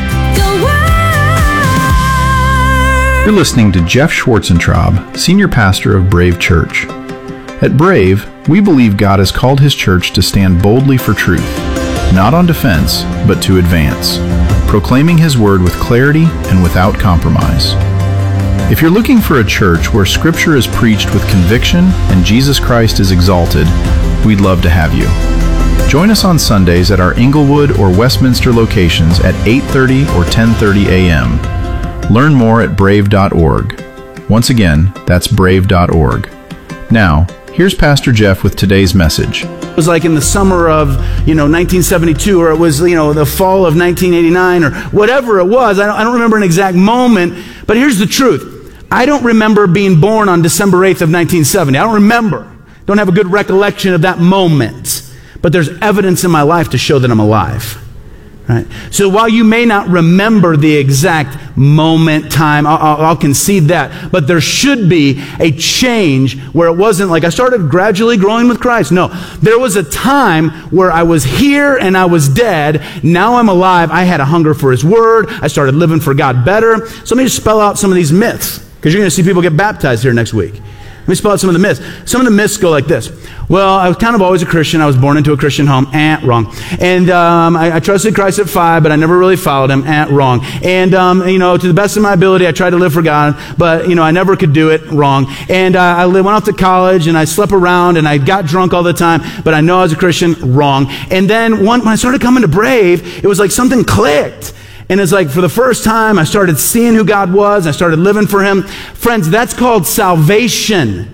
Speaker 14: You're listening to Jeff Schwarzentraub, Senior Pastor of Brave Church. At Brave, we believe God has called His church to stand boldly for truth, not on defense, but to advance, proclaiming His word with clarity and without compromise. If you're looking for a church where Scripture is preached with conviction and Jesus Christ is exalted, we'd love to have you. Join us on Sundays at our Inglewood or Westminster locations at eight thirty or ten thirty a.m. Learn more at brave dot org. Once again, that's brave dot org. Now, here's Pastor Jeff with today's message.
Speaker 15: It was like in the summer of, you know, nineteen seventy-two, or it was, you know, the fall of nineteen eighty-nine, or whatever it was. I don't, I don't remember an exact moment, but here's the truth. I don't remember being born on December eighth of nineteen seventy. I don't remember. Don't have a good recollection of that moment. But there's evidence in my life to show that I'm alive. Right? So while you may not remember the exact moment, time, I'll, I'll, I'll concede that, but there should be a change where it wasn't like I started gradually growing with Christ. No, there was a time where I was here and I was dead. Now I'm alive. I had a hunger for His Word. I started living for God better. So let me just spell out some of these myths, because you're going to see people get baptized here next week. Let me spell out some of the myths. Some of the myths go like this. Well, I was kind of always a Christian. I was born into a Christian home. Eh, wrong. And um, I, I trusted Christ at five, but I never really followed Him. Eh, wrong. And, um, you know, to the best of my ability, I tried to live for God, but, you know, I never could do it. Wrong. And uh, I went off to college, and I slept around, and I got drunk all the time, but I know I was a Christian. Wrong. And then one, when I started coming to Brave, it was like something clicked. And it's like for the first time, I started seeing who God was. I started living for Him. Friends, that's called salvation.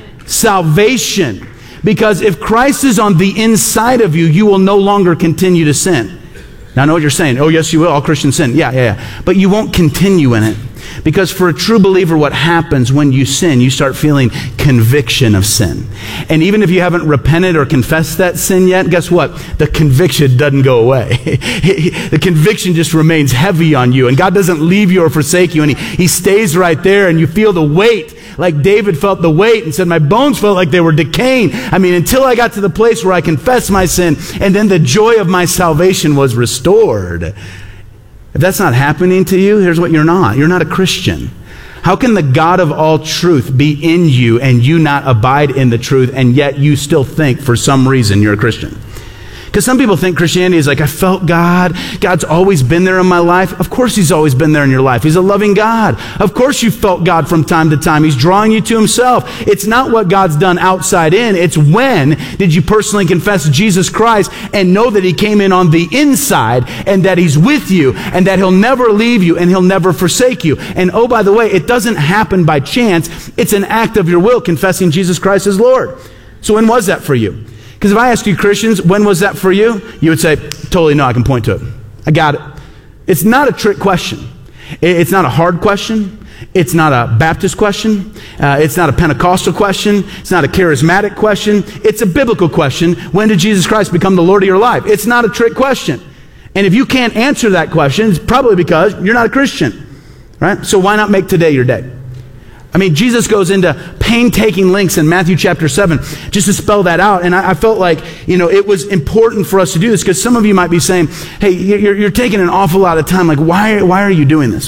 Speaker 15: Salvation. Because if Christ is on the inside of you, you will no longer continue to sin. Now I know what you're saying. Oh, yes, you will. All Christians sin. Yeah, yeah, yeah. But you won't continue in it. Because for a true believer, what happens when you sin, you start feeling conviction of sin. And even if you haven't repented or confessed that sin yet, guess what? The conviction doesn't go away. The conviction just remains heavy on you. And God doesn't leave you or forsake you. And he, he stays right there, and you feel the weight, like David felt the weight and said, my bones felt like they were decaying. I mean, until I got to the place where I confessed my sin, and then the joy of my salvation was restored. If that's not happening to you, here's what you're not. You're not a Christian. How can the God of all truth be in you and you not abide in the truth, and yet you still think for some reason you're a Christian? Because some people think Christianity is like, I felt God. God's always been there in my life. Of course He's always been there in your life. He's a loving God. Of course you felt God from time to time. He's drawing you to Himself. It's not what God's done outside in. It's when did you personally confess Jesus Christ and know that He came in on the inside, and that He's with you, and that He'll never leave you, and He'll never forsake you. And oh, by the way, it doesn't happen by chance. It's an act of your will, confessing Jesus Christ as Lord. So when was that for you? Because if I ask you Christians, when was that for you? You would say, totally no, I can point to it. I got it. It's not a trick question. It's not a hard question. It's not a Baptist question. Uh, it's not a Pentecostal question. It's not a charismatic question. It's a biblical question. When did Jesus Christ become the Lord of your life? It's not a trick question. And if you can't answer that question, it's probably because you're not a Christian. Right? So why not make today your day? I mean, Jesus goes into painstaking lengths in Matthew chapter seven just to spell that out. And I, I felt like, you know, it was important for us to do this, because some of you might be saying, hey, you're, you're taking an awful lot of time. Like, why, why are you doing this?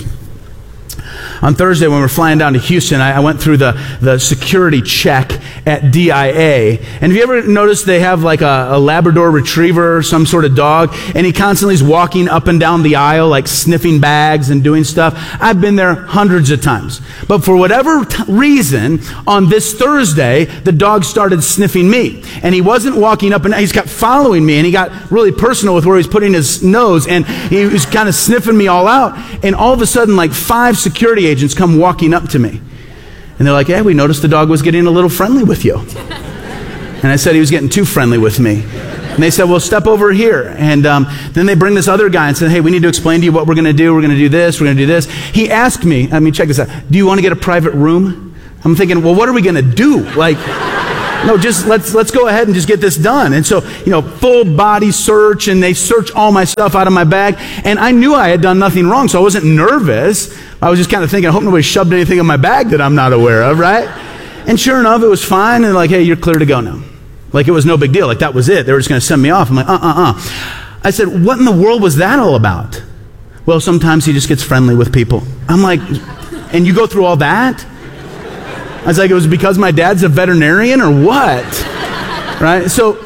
Speaker 15: On Thursday, when we were flying down to Houston, I, I went through the, the security check at D I A. And have you ever noticed they have like a, a Labrador Retriever or some sort of dog, and he constantly is walking up and down the aisle, like sniffing bags and doing stuff? I've been there hundreds of times. But for whatever t- reason, on this Thursday, the dog started sniffing me. And he wasn't walking up and down. He's kept following me, and he got really personal with where he's putting his nose, and he was kind of sniffing me all out. And all of a sudden, like five security agents come walking up to me. And they're like, yeah, we noticed the dog was getting a little friendly with you. And I said he was getting too friendly with me. And they said, well, step over here. And um, then they bring this other guy and said, hey, we need to explain to you what we're going to do. We're going to do this. We're going to do this. He asked me, I mean, check this out. Do you want to get a private room? I'm thinking, well, what are we going to do? Like, no, just let's let's go ahead and just get this done. And so, you know, full body search, and they search all my stuff out of my bag. And I knew I had done nothing wrong, so I wasn't nervous. I was just kind of thinking, I hope nobody shoved anything in my bag that I'm not aware of, right? And sure enough, it was fine. And like, hey, you're clear to go now. Like, it was no big deal. Like, that was it. They were just going to send me off. I'm like, uh-uh-uh. I said, what in the world was that all about? Well, sometimes he just gets friendly with people. I'm like, and you go through all that? I was like, it was because my dad's a veterinarian or what? Right? So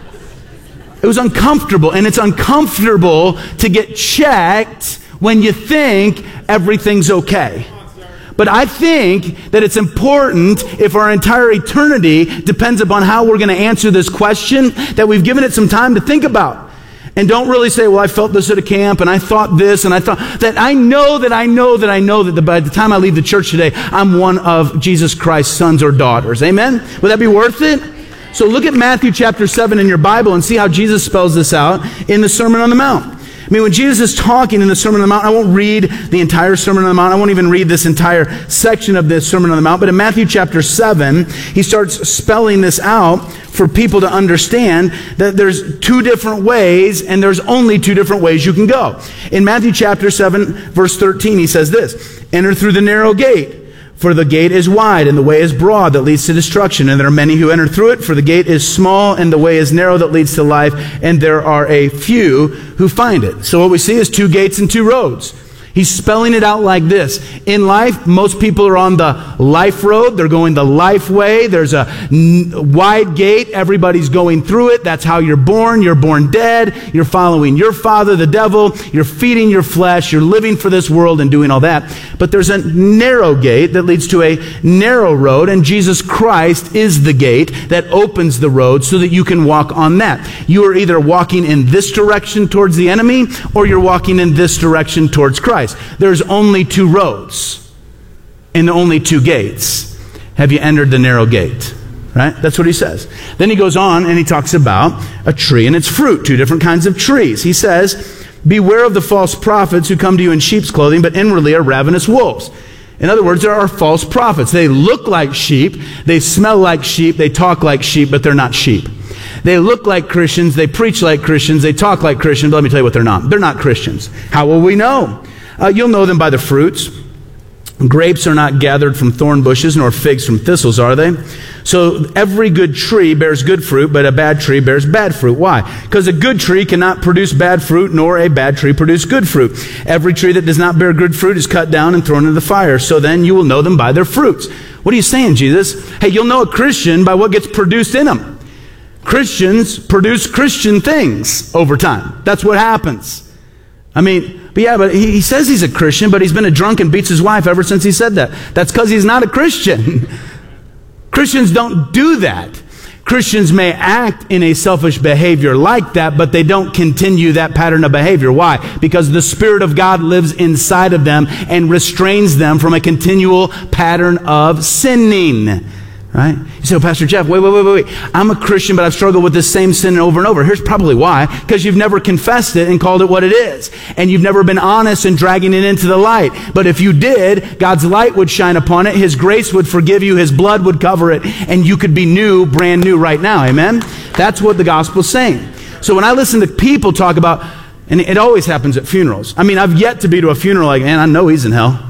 Speaker 15: it was uncomfortable, and it's uncomfortable to get checked when you think everything's okay. But I think that it's important, if our entire eternity depends upon how we're going to answer this question, that we've given it some time to think about. And don't really say, well, I felt this at a camp, and I thought this, and I thought that I know that I know that I know that by the time I leave the church today, I'm one of Jesus Christ's sons or daughters. Amen? Would that be worth it? So look at Matthew chapter seven in your Bible and see how Jesus spells this out in the Sermon on the Mount. I mean, when Jesus is talking in the Sermon on the Mount, I won't read the entire Sermon on the Mount. I won't even read this entire section of this Sermon on the Mount. But in Matthew chapter seven, he starts spelling this out for people to understand that there's two different ways, and there's only two different ways you can go. In Matthew chapter seven, verse thirteen, he says this, enter through the narrow gate. For the gate is wide and the way is broad that leads to destruction, and there are many who enter through it. For the gate is small and the way is narrow that leads to life, and there are a few who find it. So what we see is two gates and two roads. He's spelling it out like this. In life, most people are on the life road. They're going the life way. There's a n- wide gate. Everybody's going through it. That's how you're born. You're born dead. You're following your father, the devil. You're feeding your flesh. You're living for this world and doing all that. But there's a narrow gate that leads to a narrow road, and Jesus Christ is the gate that opens the road so that you can walk on that. You are either walking in this direction towards the enemy, or you're walking in this direction towards Christ. There's only two roads and only two gates. Have you entered the narrow gate? Right? That's what he says. Then he goes on and he talks about a tree and its fruit, two different kinds of trees. He says, beware of the false prophets who come to you in sheep's clothing, but inwardly are ravenous wolves. In other words, there are false prophets. They look like sheep, they smell like sheep, they talk like sheep, but they're not sheep. They look like Christians, they preach like Christians, they talk like Christians, but let me tell you what they're not. They're not Christians. How will we know? Uh, you'll know them by the fruits. Grapes are not gathered from thorn bushes, nor figs from thistles, are they? So every good tree bears good fruit, but a bad tree bears bad fruit. Why? Because a good tree cannot produce bad fruit, nor a bad tree produce good fruit. Every tree that does not bear good fruit is cut down and thrown into the fire. So then you will know them by their fruits. What are you saying, Jesus? Hey, you'll know a Christian by what gets produced in them. Christians produce Christian things over time. That's what happens. I mean, but yeah, but he, he says he's a Christian, but he's been a drunk and beats his wife ever since he said that. That's because he's not a Christian. Christians don't do that. Christians may act in a selfish behavior like that, but they don't continue that pattern of behavior. Why? Because the Spirit of God lives inside of them and restrains them from a continual pattern of sinning. Right? You say, well, Pastor Jeff, wait, wait, wait, wait, wait. I'm a Christian, but I've struggled with this same sin over and over. Here's probably why. Because you've never confessed it and called it what it is. And you've never been honest in dragging it into the light. But if you did, God's light would shine upon it. His grace would forgive you. His blood would cover it. And you could be new, brand new right now. Amen? That's what the gospel's saying. So when I listen to people talk about, and it always happens at funerals. I mean, I've yet to be to a funeral like, man, I know he's in hell.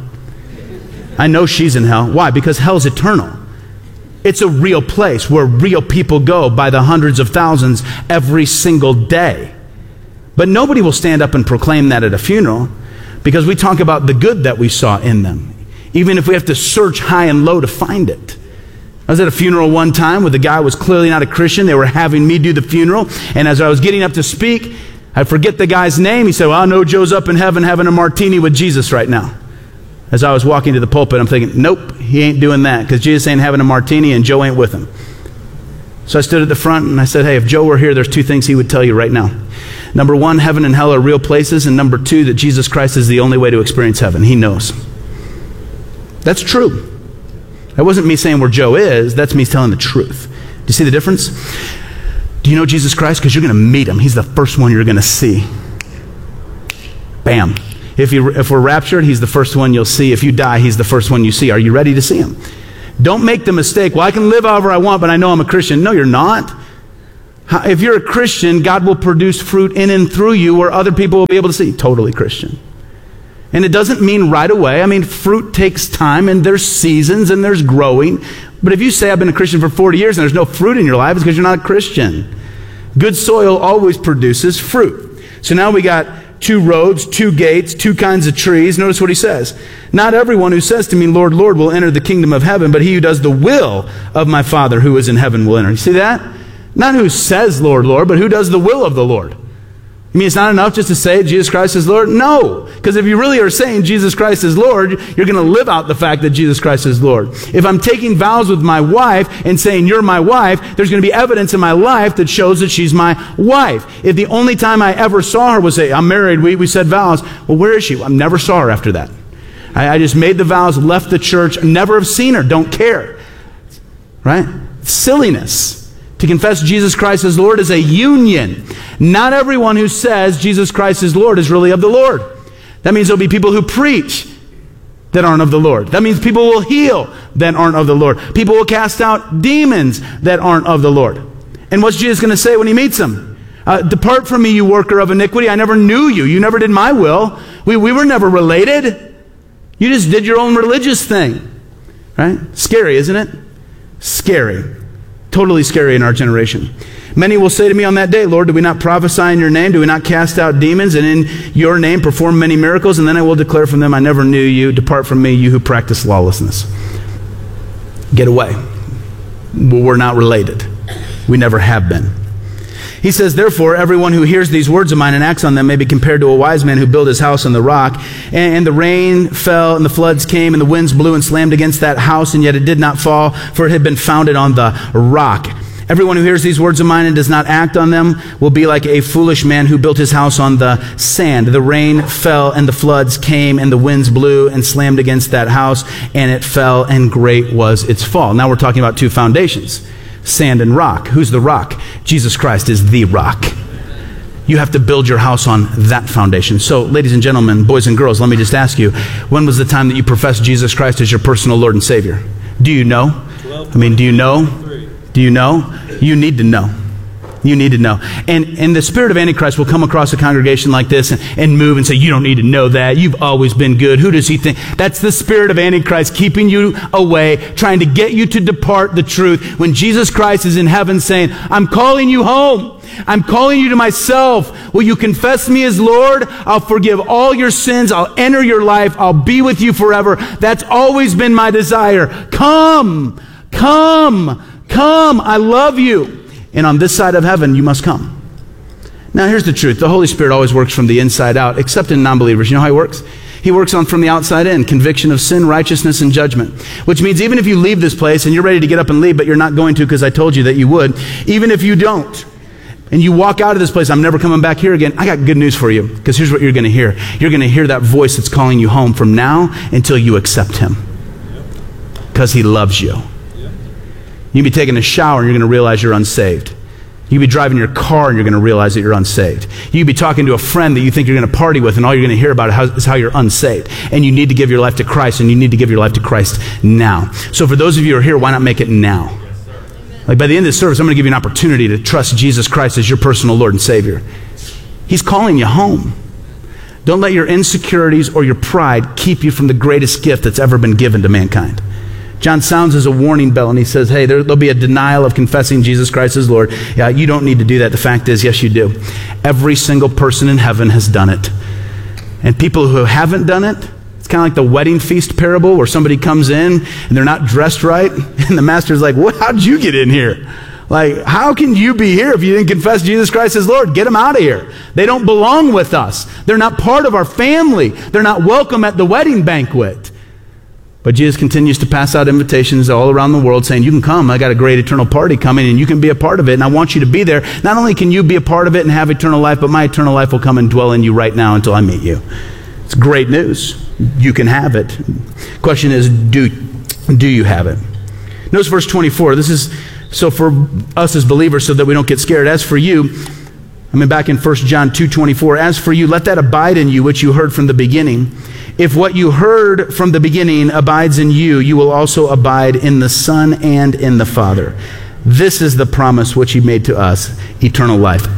Speaker 15: I know she's in hell. Why? Because hell's eternal. It's a real place where real people go by the hundreds of thousands every single day. But nobody will stand up and proclaim that at a funeral, because we talk about the good that we saw in them, even if we have to search high and low to find it. I was at a funeral one time where the guy was clearly not a Christian. They were having me do the funeral, and as I was getting up to speak, I forget the guy's name. He said, well, I know Joe's up in heaven having a martini with Jesus right now. As I was walking to the pulpit, I'm thinking, nope, he ain't doing that, because Jesus ain't having a martini and Joe ain't with him. So I stood at the front and I said, hey, if Joe were here, there's two things he would tell you right now. Number one, heaven and hell are real places. And number two, that Jesus Christ is the only way to experience heaven. He knows. That's true. That wasn't me saying where Joe is. That's me telling the truth. you see the difference? Do you know Jesus Christ? Because you're going to meet him. He's the first one you're going to see. Bam. If, you, if we're raptured, he's the first one you'll see. If you die, he's the first one you see. Are you ready to see him? Don't make the mistake, well, I can live however I want, but I know I'm a Christian. No, you're not. If you're a Christian, God will produce fruit in and through you where other people will be able to see. Totally Christian. And it doesn't mean right away. I mean, fruit takes time, and there's seasons, and there's growing. But if you say, I've been a Christian for forty years, and there's no fruit in your life, it's because you're not a Christian. Good soil always produces fruit. So now we got two roads, two gates, two kinds of trees. Notice what he says. Not everyone who says to me, Lord, Lord, will enter the kingdom of heaven, but he who does the will of my Father who is in heaven will enter. You see that? Not who says, Lord, Lord, but who does the will of the Lord. You mean it's not enough just to say Jesus Christ is Lord? No. Because if you really are saying Jesus Christ is Lord, you're going to live out the fact that Jesus Christ is Lord. If I'm taking vows with my wife and saying you're my wife, there's going to be evidence in my life that shows that she's my wife. If the only time I ever saw her was say, I'm married, we, we said vows, well, where is she? I never saw her after that. I, I just made the vows, left the church, never have seen her, don't care. Right? Silliness. To confess Jesus Christ as Lord is a union. Not everyone who says Jesus Christ is Lord is really of the Lord. That means there'll be people who preach that aren't of the Lord. That means people will heal that aren't of the Lord. People will cast out demons that aren't of the Lord. And what's Jesus going to say when he meets them? Uh, Depart from me, you worker of iniquity. I never knew you. You never did my will. We, we were never related. You just did your own religious thing. Right? Scary, isn't it? Scary. Totally scary in our generation. Many will say to me on that day, Lord, do we not prophesy in your name? Do we not cast out demons and in your name perform many miracles? And then I will declare from them, I never knew you. Depart from me, you who practice lawlessness. Get away. Well, we're not related. We never have been. He says, therefore, everyone who hears these words of mine and acts on them may be compared to a wise man who built his house on the rock. And the rain fell, and the floods came, and the winds blew and slammed against that house, and yet it did not fall, for it had been founded on the rock. Everyone who hears these words of mine and does not act on them will be like a foolish man who built his house on the sand. The rain fell, and the floods came, and the winds blew and slammed against that house, and it fell, and great was its fall. Now we're talking about two foundations. Sand and rock. Who's the rock? Jesus Christ is the rock. You have to build your house on that foundation. So, ladies and gentlemen, boys and girls, let me just ask you, when was the time that you professed Jesus Christ as your personal Lord and Savior? Do you know? I mean, do you know? Do you know? You need to know. You need to know. And, and the spirit of Antichrist will come across a congregation like this and, and move and say, you don't need to know that. You've always been good. Who does he think? That's the spirit of Antichrist keeping you away, trying to get you to depart the truth. When Jesus Christ is in heaven saying, I'm calling you home. I'm calling you to myself. Will you confess me as Lord? I'll forgive all your sins. I'll enter your life. I'll be with you forever. That's always been my desire. Come, come, come. I love you. And on this side of heaven, you must come. Now, here's the truth. The Holy Spirit always works from the inside out, except in non-believers. You know how he works? He works on from the outside in, conviction of sin, righteousness, and judgment. Which means even if you leave this place and you're ready to get up and leave, but you're not going to because I told you that you would, even if you don't, and you walk out of this place, I'm never coming back here again, I got good news for you, because here's what you're going to hear. You're going to hear that voice that's calling you home from now until you accept him. Because he loves you. You can be taking a shower and you're going to realize you're unsaved. You can be driving your car and you're going to realize that you're unsaved. You can be talking to a friend that you think you're going to party with and all you're going to hear about is how you're unsaved. And you need to give your life to Christ, and you need to give your life to Christ now. So for those of you who are here, why not make it now? Like by the end of the service, I'm going to give you an opportunity to trust Jesus Christ as your personal Lord and Savior. He's calling you home. Don't let your insecurities or your pride keep you from the greatest gift that's ever been given to mankind. John sounds as a warning bell, and he says, hey, there, there'll be a denial of confessing Jesus Christ as Lord. Yeah, you don't need to do that. The fact is, yes, you do. Every single person in heaven has done it. And people who haven't done it, it's kind of like the wedding feast parable where somebody comes in and they're not dressed right, and the master's like, what? How'd you get in here? Like, how can you be here if you didn't confess Jesus Christ as Lord? Get them out of here. They don't belong with us. They're not part of our family. They're not welcome at the wedding banquet. But Jesus continues to pass out invitations all around the world saying, you can come. I got a great eternal party coming, and you can be a part of it. And I want you to be there. Not only can you be a part of it and have eternal life, but my eternal life will come and dwell in you right now until I meet you. It's great news. You can have it. Question is, do, do you have it? Notice verse twenty-four. This is So for us as believers, so that we don't get scared, as for you, I mean, back in First John two twenty-four, as for you, let that abide in you, which you heard from the beginning. If what you heard from the beginning abides in you, you will also abide in the Son and in the Father. This is the promise which he made to us, eternal life.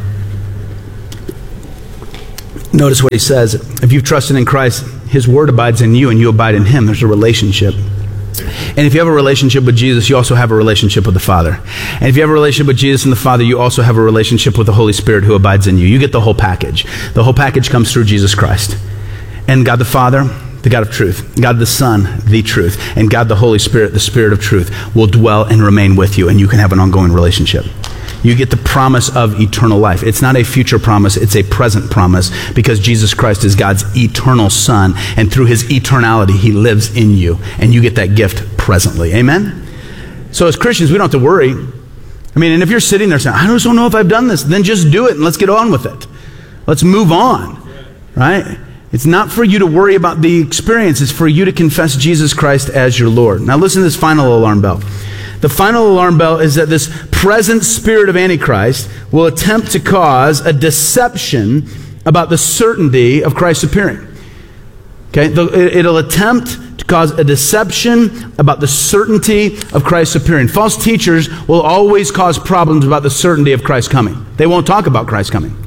Speaker 15: Notice what he says. If you've trusted in Christ, his word abides in you and you abide in him. There's a relationship. And if you have a relationship with Jesus, you also have a relationship with the Father. And if you have a relationship with Jesus and the Father, you also have a relationship with the Holy Spirit who abides in you. You get the whole package. The whole package comes through Jesus Christ. And God the Father, the God of truth, God the Son, the truth, and God the Holy Spirit, the Spirit of truth, will dwell and remain with you, and you can have an ongoing relationship. You get the promise of eternal life. It's not a future promise, it's a present promise, because Jesus Christ is God's eternal Son, and through his eternality, he lives in you, and you get that gift presently. Amen? So as Christians, we don't have to worry. I mean, and if you're sitting there saying, I just don't know if I've done this, then just do it, and let's get on with it. Let's move on, right? It's not for you to worry about the experience. It's for you to confess Jesus Christ as your Lord. Now listen to this final alarm bell. The final alarm bell is that this present spirit of Antichrist will attempt to cause a deception about the certainty of Christ's appearing. Okay? It'll attempt to cause a deception about the certainty of Christ's appearing. False teachers will always cause problems about the certainty of Christ's coming. They won't talk about Christ's coming.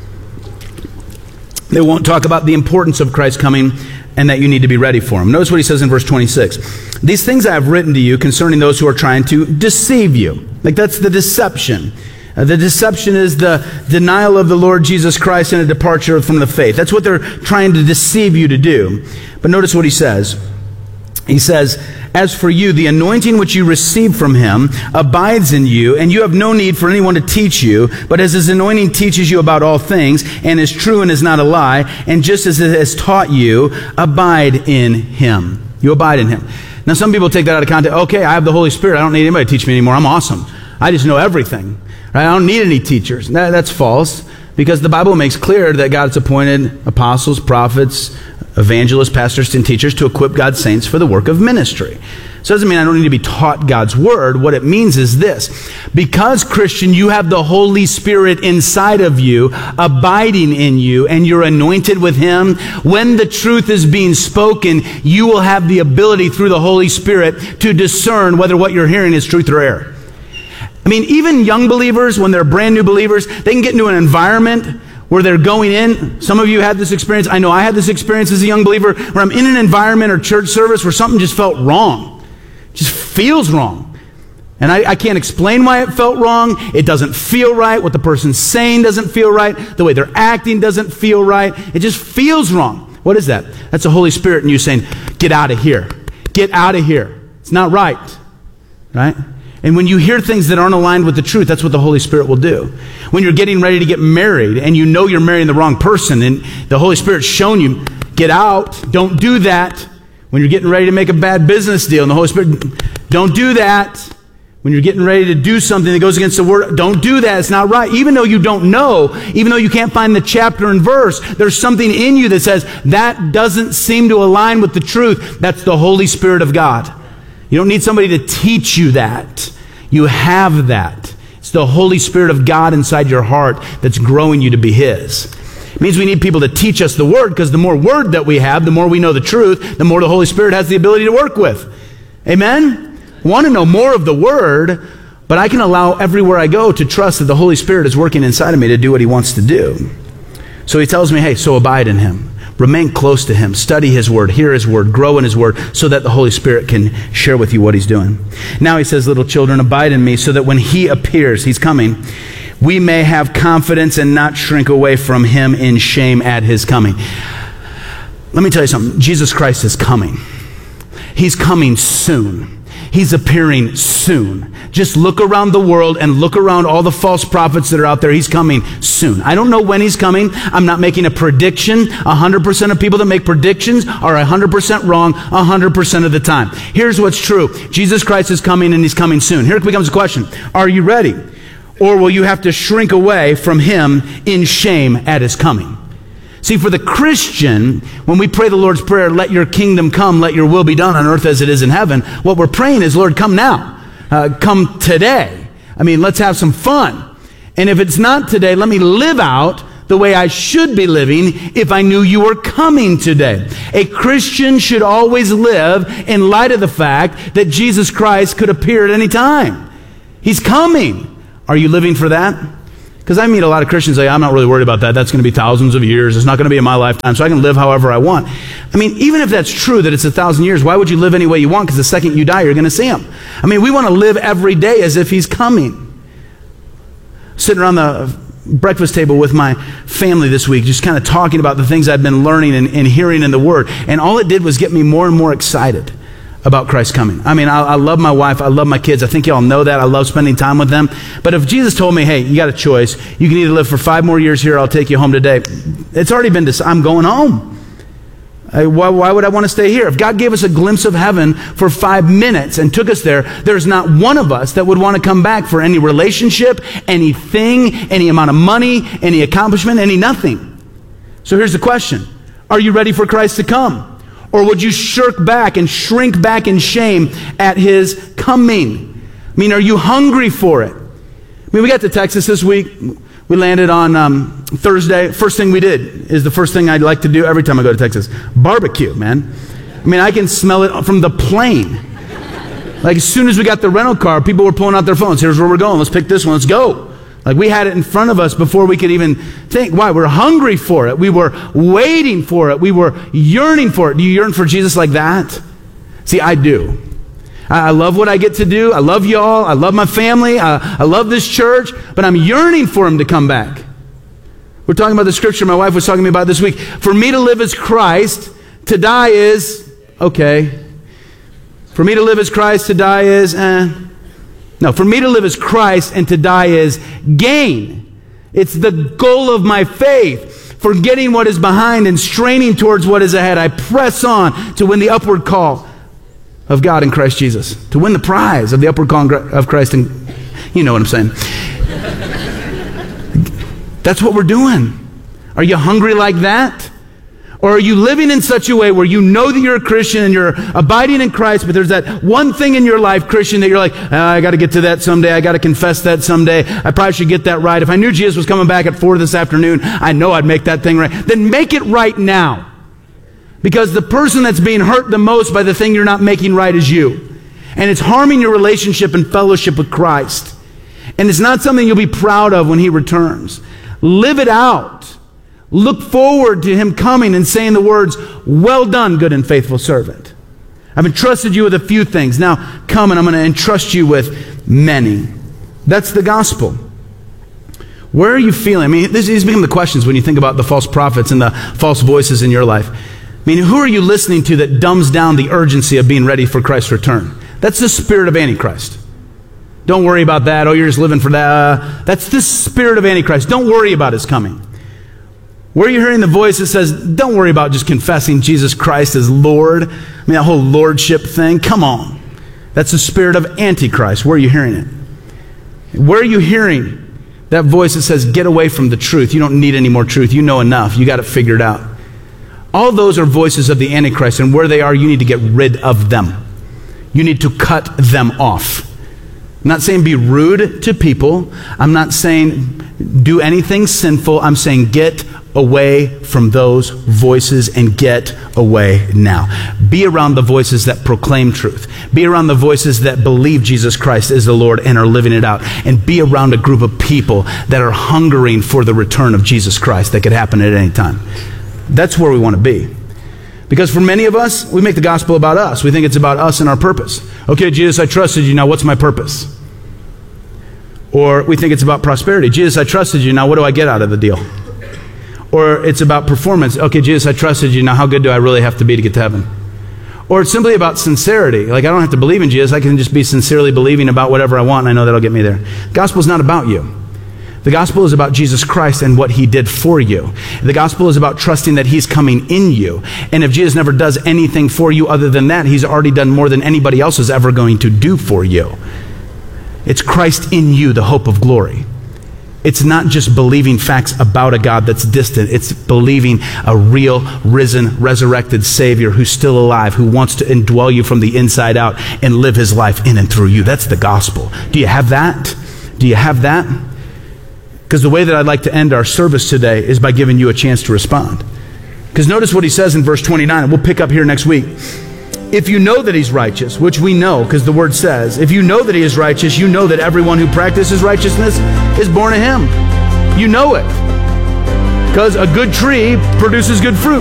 Speaker 15: They won't talk about the importance of Christ coming and that you need to be ready for him. Notice what he says in verse twenty-six. These things I have written to you concerning those who are trying to deceive you. Like that's the deception. Uh, the deception is the denial of the Lord Jesus Christ and a departure from the faith. That's what they're trying to deceive you to do. But notice what he says. He says, as for you, the anointing which you received from him abides in you, and you have no need for anyone to teach you, but as his anointing teaches you about all things, and is true and is not a lie, and just as it has taught you, abide in him. You abide in him. Now some people take that out of context. Okay, I have the Holy Spirit. I don't need anybody to teach me anymore. I'm awesome. I just know everything. Right? I don't need any teachers. That, that's false, because the Bible makes clear that God's appointed apostles, prophets, evangelists, pastors, and teachers to equip God's saints for the work of ministry. So it doesn't mean I don't need to be taught God's word. What it means is this. Because, Christian, you have the Holy Spirit inside of you, abiding in you, and you're anointed with him, when the truth is being spoken, you will have the ability through the Holy Spirit to discern whether what you're hearing is truth or error. I mean, even young believers, when they're brand new believers, they can get into an environment where they're going in. Some of you had this experience. I know I had this experience as a young believer, where I'm in an environment or church service where something just felt wrong. Just feels wrong. And I, I can't explain why it felt wrong. It doesn't feel right. What the person's saying doesn't feel right. The way they're acting doesn't feel right. It just feels wrong. What is that? That's the Holy Spirit and you saying, get out of here. Get out of here. It's not right. Right? And when you hear things that aren't aligned with the truth, that's what the Holy Spirit will do. When you're getting ready to get married and you know you're marrying the wrong person and the Holy Spirit's shown you, get out, don't do that. When you're getting ready to make a bad business deal and the Holy Spirit, don't do that. When you're getting ready to do something that goes against the word, don't do that. It's not right. Even though you don't know, even though you can't find the chapter and verse, there's something in you that says that doesn't seem to align with the truth. That's the Holy Spirit of God. You don't need somebody to teach you that. You have that. It's the Holy Spirit of God inside your heart that's growing you to be his. It means we need people to teach us the word, because the more word that we have, the more we know the truth, the more the Holy Spirit has the ability to work with. Amen? I want to know more of the word, but I can allow everywhere I go to trust that the Holy Spirit is working inside of me to do what he wants to do. So he tells me, hey, so abide in him. Remain close to him. Study his word. Hear his word. Grow in his word so that the Holy Spirit can share with you what he's doing. Now he says, little children, abide in me so that when he appears, he's coming, we may have confidence and not shrink away from him in shame at his coming. Let me tell you something. Jesus Christ is coming. He's coming soon. He's appearing soon. Just look around the world and look around all the false prophets that are out there. He's coming soon. I don't know when he's coming. I'm not making a prediction. one hundred percent of people that make predictions are one hundred percent wrong one hundred percent of the time. Here's what's true. Jesus Christ is coming and he's coming soon. Here becomes a question. Are you ready? Or will you have to shrink away from him in shame at his coming? See, for the Christian, when we pray the Lord's Prayer, let your kingdom come, let your will be done on earth as it is in heaven, what we're praying is, Lord, come now. Uh, come today. I mean, let's have some fun. And if it's not today, let me live out the way I should be living if I knew you were coming today. A Christian should always live in light of the fact that Jesus Christ could appear at any time. He's coming. Are you living for that? Because I meet a lot of Christians say, I'm not really worried about that. That's going to be thousands of years. It's not going to be in my lifetime, so I can live however I want. I mean, even if that's true, that it's a thousand years, why would you live any way you want? Because the second you die, you're going to see him. I mean, we want to live every day as if he's coming. Sitting around the breakfast table with my family this week, just kind of talking about the things I've been learning and, and hearing in the Word. And all it did was get me more and more excited about Christ coming. I mean, I, I love my wife. I love my kids. I think y'all know that. I love spending time with them. But if Jesus told me, hey, you got a choice. You can either live for five more years here or I'll take you home today. It's already been decided. I'm going home. I, why, why would I want to stay here? If God gave us a glimpse of heaven for five minutes and took us there, there's not one of us that would want to come back for any relationship, anything, any amount of money, any accomplishment, any nothing. So here's the question. Are you ready for Christ to come? Or would you shirk back and shrink back in shame at his coming? I mean, are you hungry for it? I mean, we got to Texas this week. We landed on um, Thursday. First thing we did is the first thing I'd like to do every time I go to Texas. Barbecue, man. I mean, I can smell it from the plane. Like, as soon as we got the rental car, people were pulling out their phones. Here's where we're going. Let's pick this one. Let's go. Like, we had it in front of us before we could even think. Why? We're hungry for it. We were waiting for it. We were yearning for it. Do you yearn for Jesus like that? See, I do. I love what I get to do. I love y'all. I love my family. I, I love this church. But I'm yearning for him to come back. We're talking about the scripture my wife was talking to me about this week. For me to live as Christ, to die is, okay. For me to live as Christ, to die is, eh. No, for me to live as Christ and to die is gain. It's the goal of my faith. Forgetting what is behind and straining towards what is ahead. I press on to win the upward call of God in Christ Jesus. To win the prize of the upward call of Christ. And you know what I'm saying. That's what we're doing. Are you hungry like that? Or are you living in such a way where you know that you're a Christian and you're abiding in Christ, but there's that one thing in your life, Christian, that you're like, oh, I got to get to that someday. I got to confess that someday. I probably should get that right. If I knew Jesus was coming back at four this afternoon, I know I'd make that thing right. Then make it right now. Because the person that's being hurt the most by the thing you're not making right is you. And it's harming your relationship and fellowship with Christ. And it's not something you'll be proud of when he returns. Live it out. Look forward to him coming and saying the words, well done, good and faithful servant. I've entrusted you with a few things. Now come and I'm going to entrust you with many. That's the gospel. Where are you feeling? I mean, this, these become the questions when you think about the false prophets and the false voices in your life. I mean, who are you listening to that dumbs down the urgency of being ready for Christ's return? That's the spirit of Antichrist. Don't worry about that. Oh, you're just living for that. Uh, that's the spirit of Antichrist. Don't worry about his coming. Where are you hearing the voice that says, don't worry about just confessing Jesus Christ as Lord? I mean, that whole lordship thing. Come on. That's the spirit of Antichrist. Where are you hearing it? Where are you hearing that voice that says, get away from the truth? You don't need any more truth. You know enough. You got it figured out. All those are voices of the Antichrist, and where they are, you need to get rid of them. You need to cut them off. I'm not saying be rude to people. I'm not saying do anything sinful. I'm saying get away from those voices and get away now. Be around the voices that proclaim truth. Be around the voices that believe Jesus Christ is the Lord and are living it out. And be around a group of people that are hungering for the return of Jesus Christ that could happen at any time. That's where we want to be. Because for many of us, we make the gospel about us. We think it's about us and our purpose. Okay, Jesus, I trusted you. Now what's my purpose? Or we think it's about prosperity. Jesus, I trusted you. Now what do I get out of the deal? Or it's about performance. Okay, Jesus, I trusted you. Now how good do I really have to be to get to heaven? Or it's simply about sincerity. Like, I don't have to believe in Jesus. I can just be sincerely believing about whatever I want, and I know that'll get me there. The gospel is not about you. The gospel is about Jesus Christ and what he did for you. The gospel is about trusting that he's coming in you. And if Jesus never does anything for you other than that, he's already done more than anybody else is ever going to do for you. It's Christ in you, the hope of glory. It's not just believing facts about a God that's distant. It's believing a real, risen, resurrected Savior who's still alive, who wants to indwell you from the inside out and live his life in and through you. That's the gospel. Do you have that? Do you have that? Because the way that I'd like to end our service today is by giving you a chance to respond. Because notice what he says in verse twenty-nine, and we'll pick up here next week. If you know that he's righteous, which we know because the word says, if you know that he is righteous, you know that everyone who practices righteousness is born of him. You know it. Because a good tree produces good fruit.